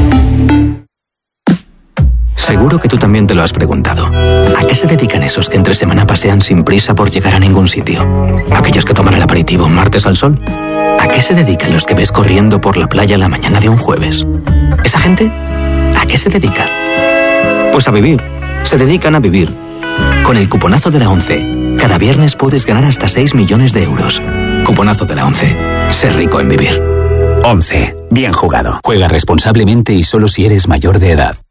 Seguro que tú también te lo has preguntado. ¿A qué se dedican esos que entre semana pasean sin prisa por llegar a ningún sitio? ¿Aquellos que toman el aperitivo martes al sol? ¿A qué se dedican los que ves corriendo por la playa la mañana de un jueves? ¿Esa gente? ¿A qué se dedica? Pues a vivir. Se dedican a vivir. Con el cuponazo de la ONCE, cada viernes puedes ganar hasta seis millones de euros. Cuponazo de la ONCE. Ser rico en vivir. ONCE. Bien jugado. Juega responsablemente y solo si eres mayor de edad.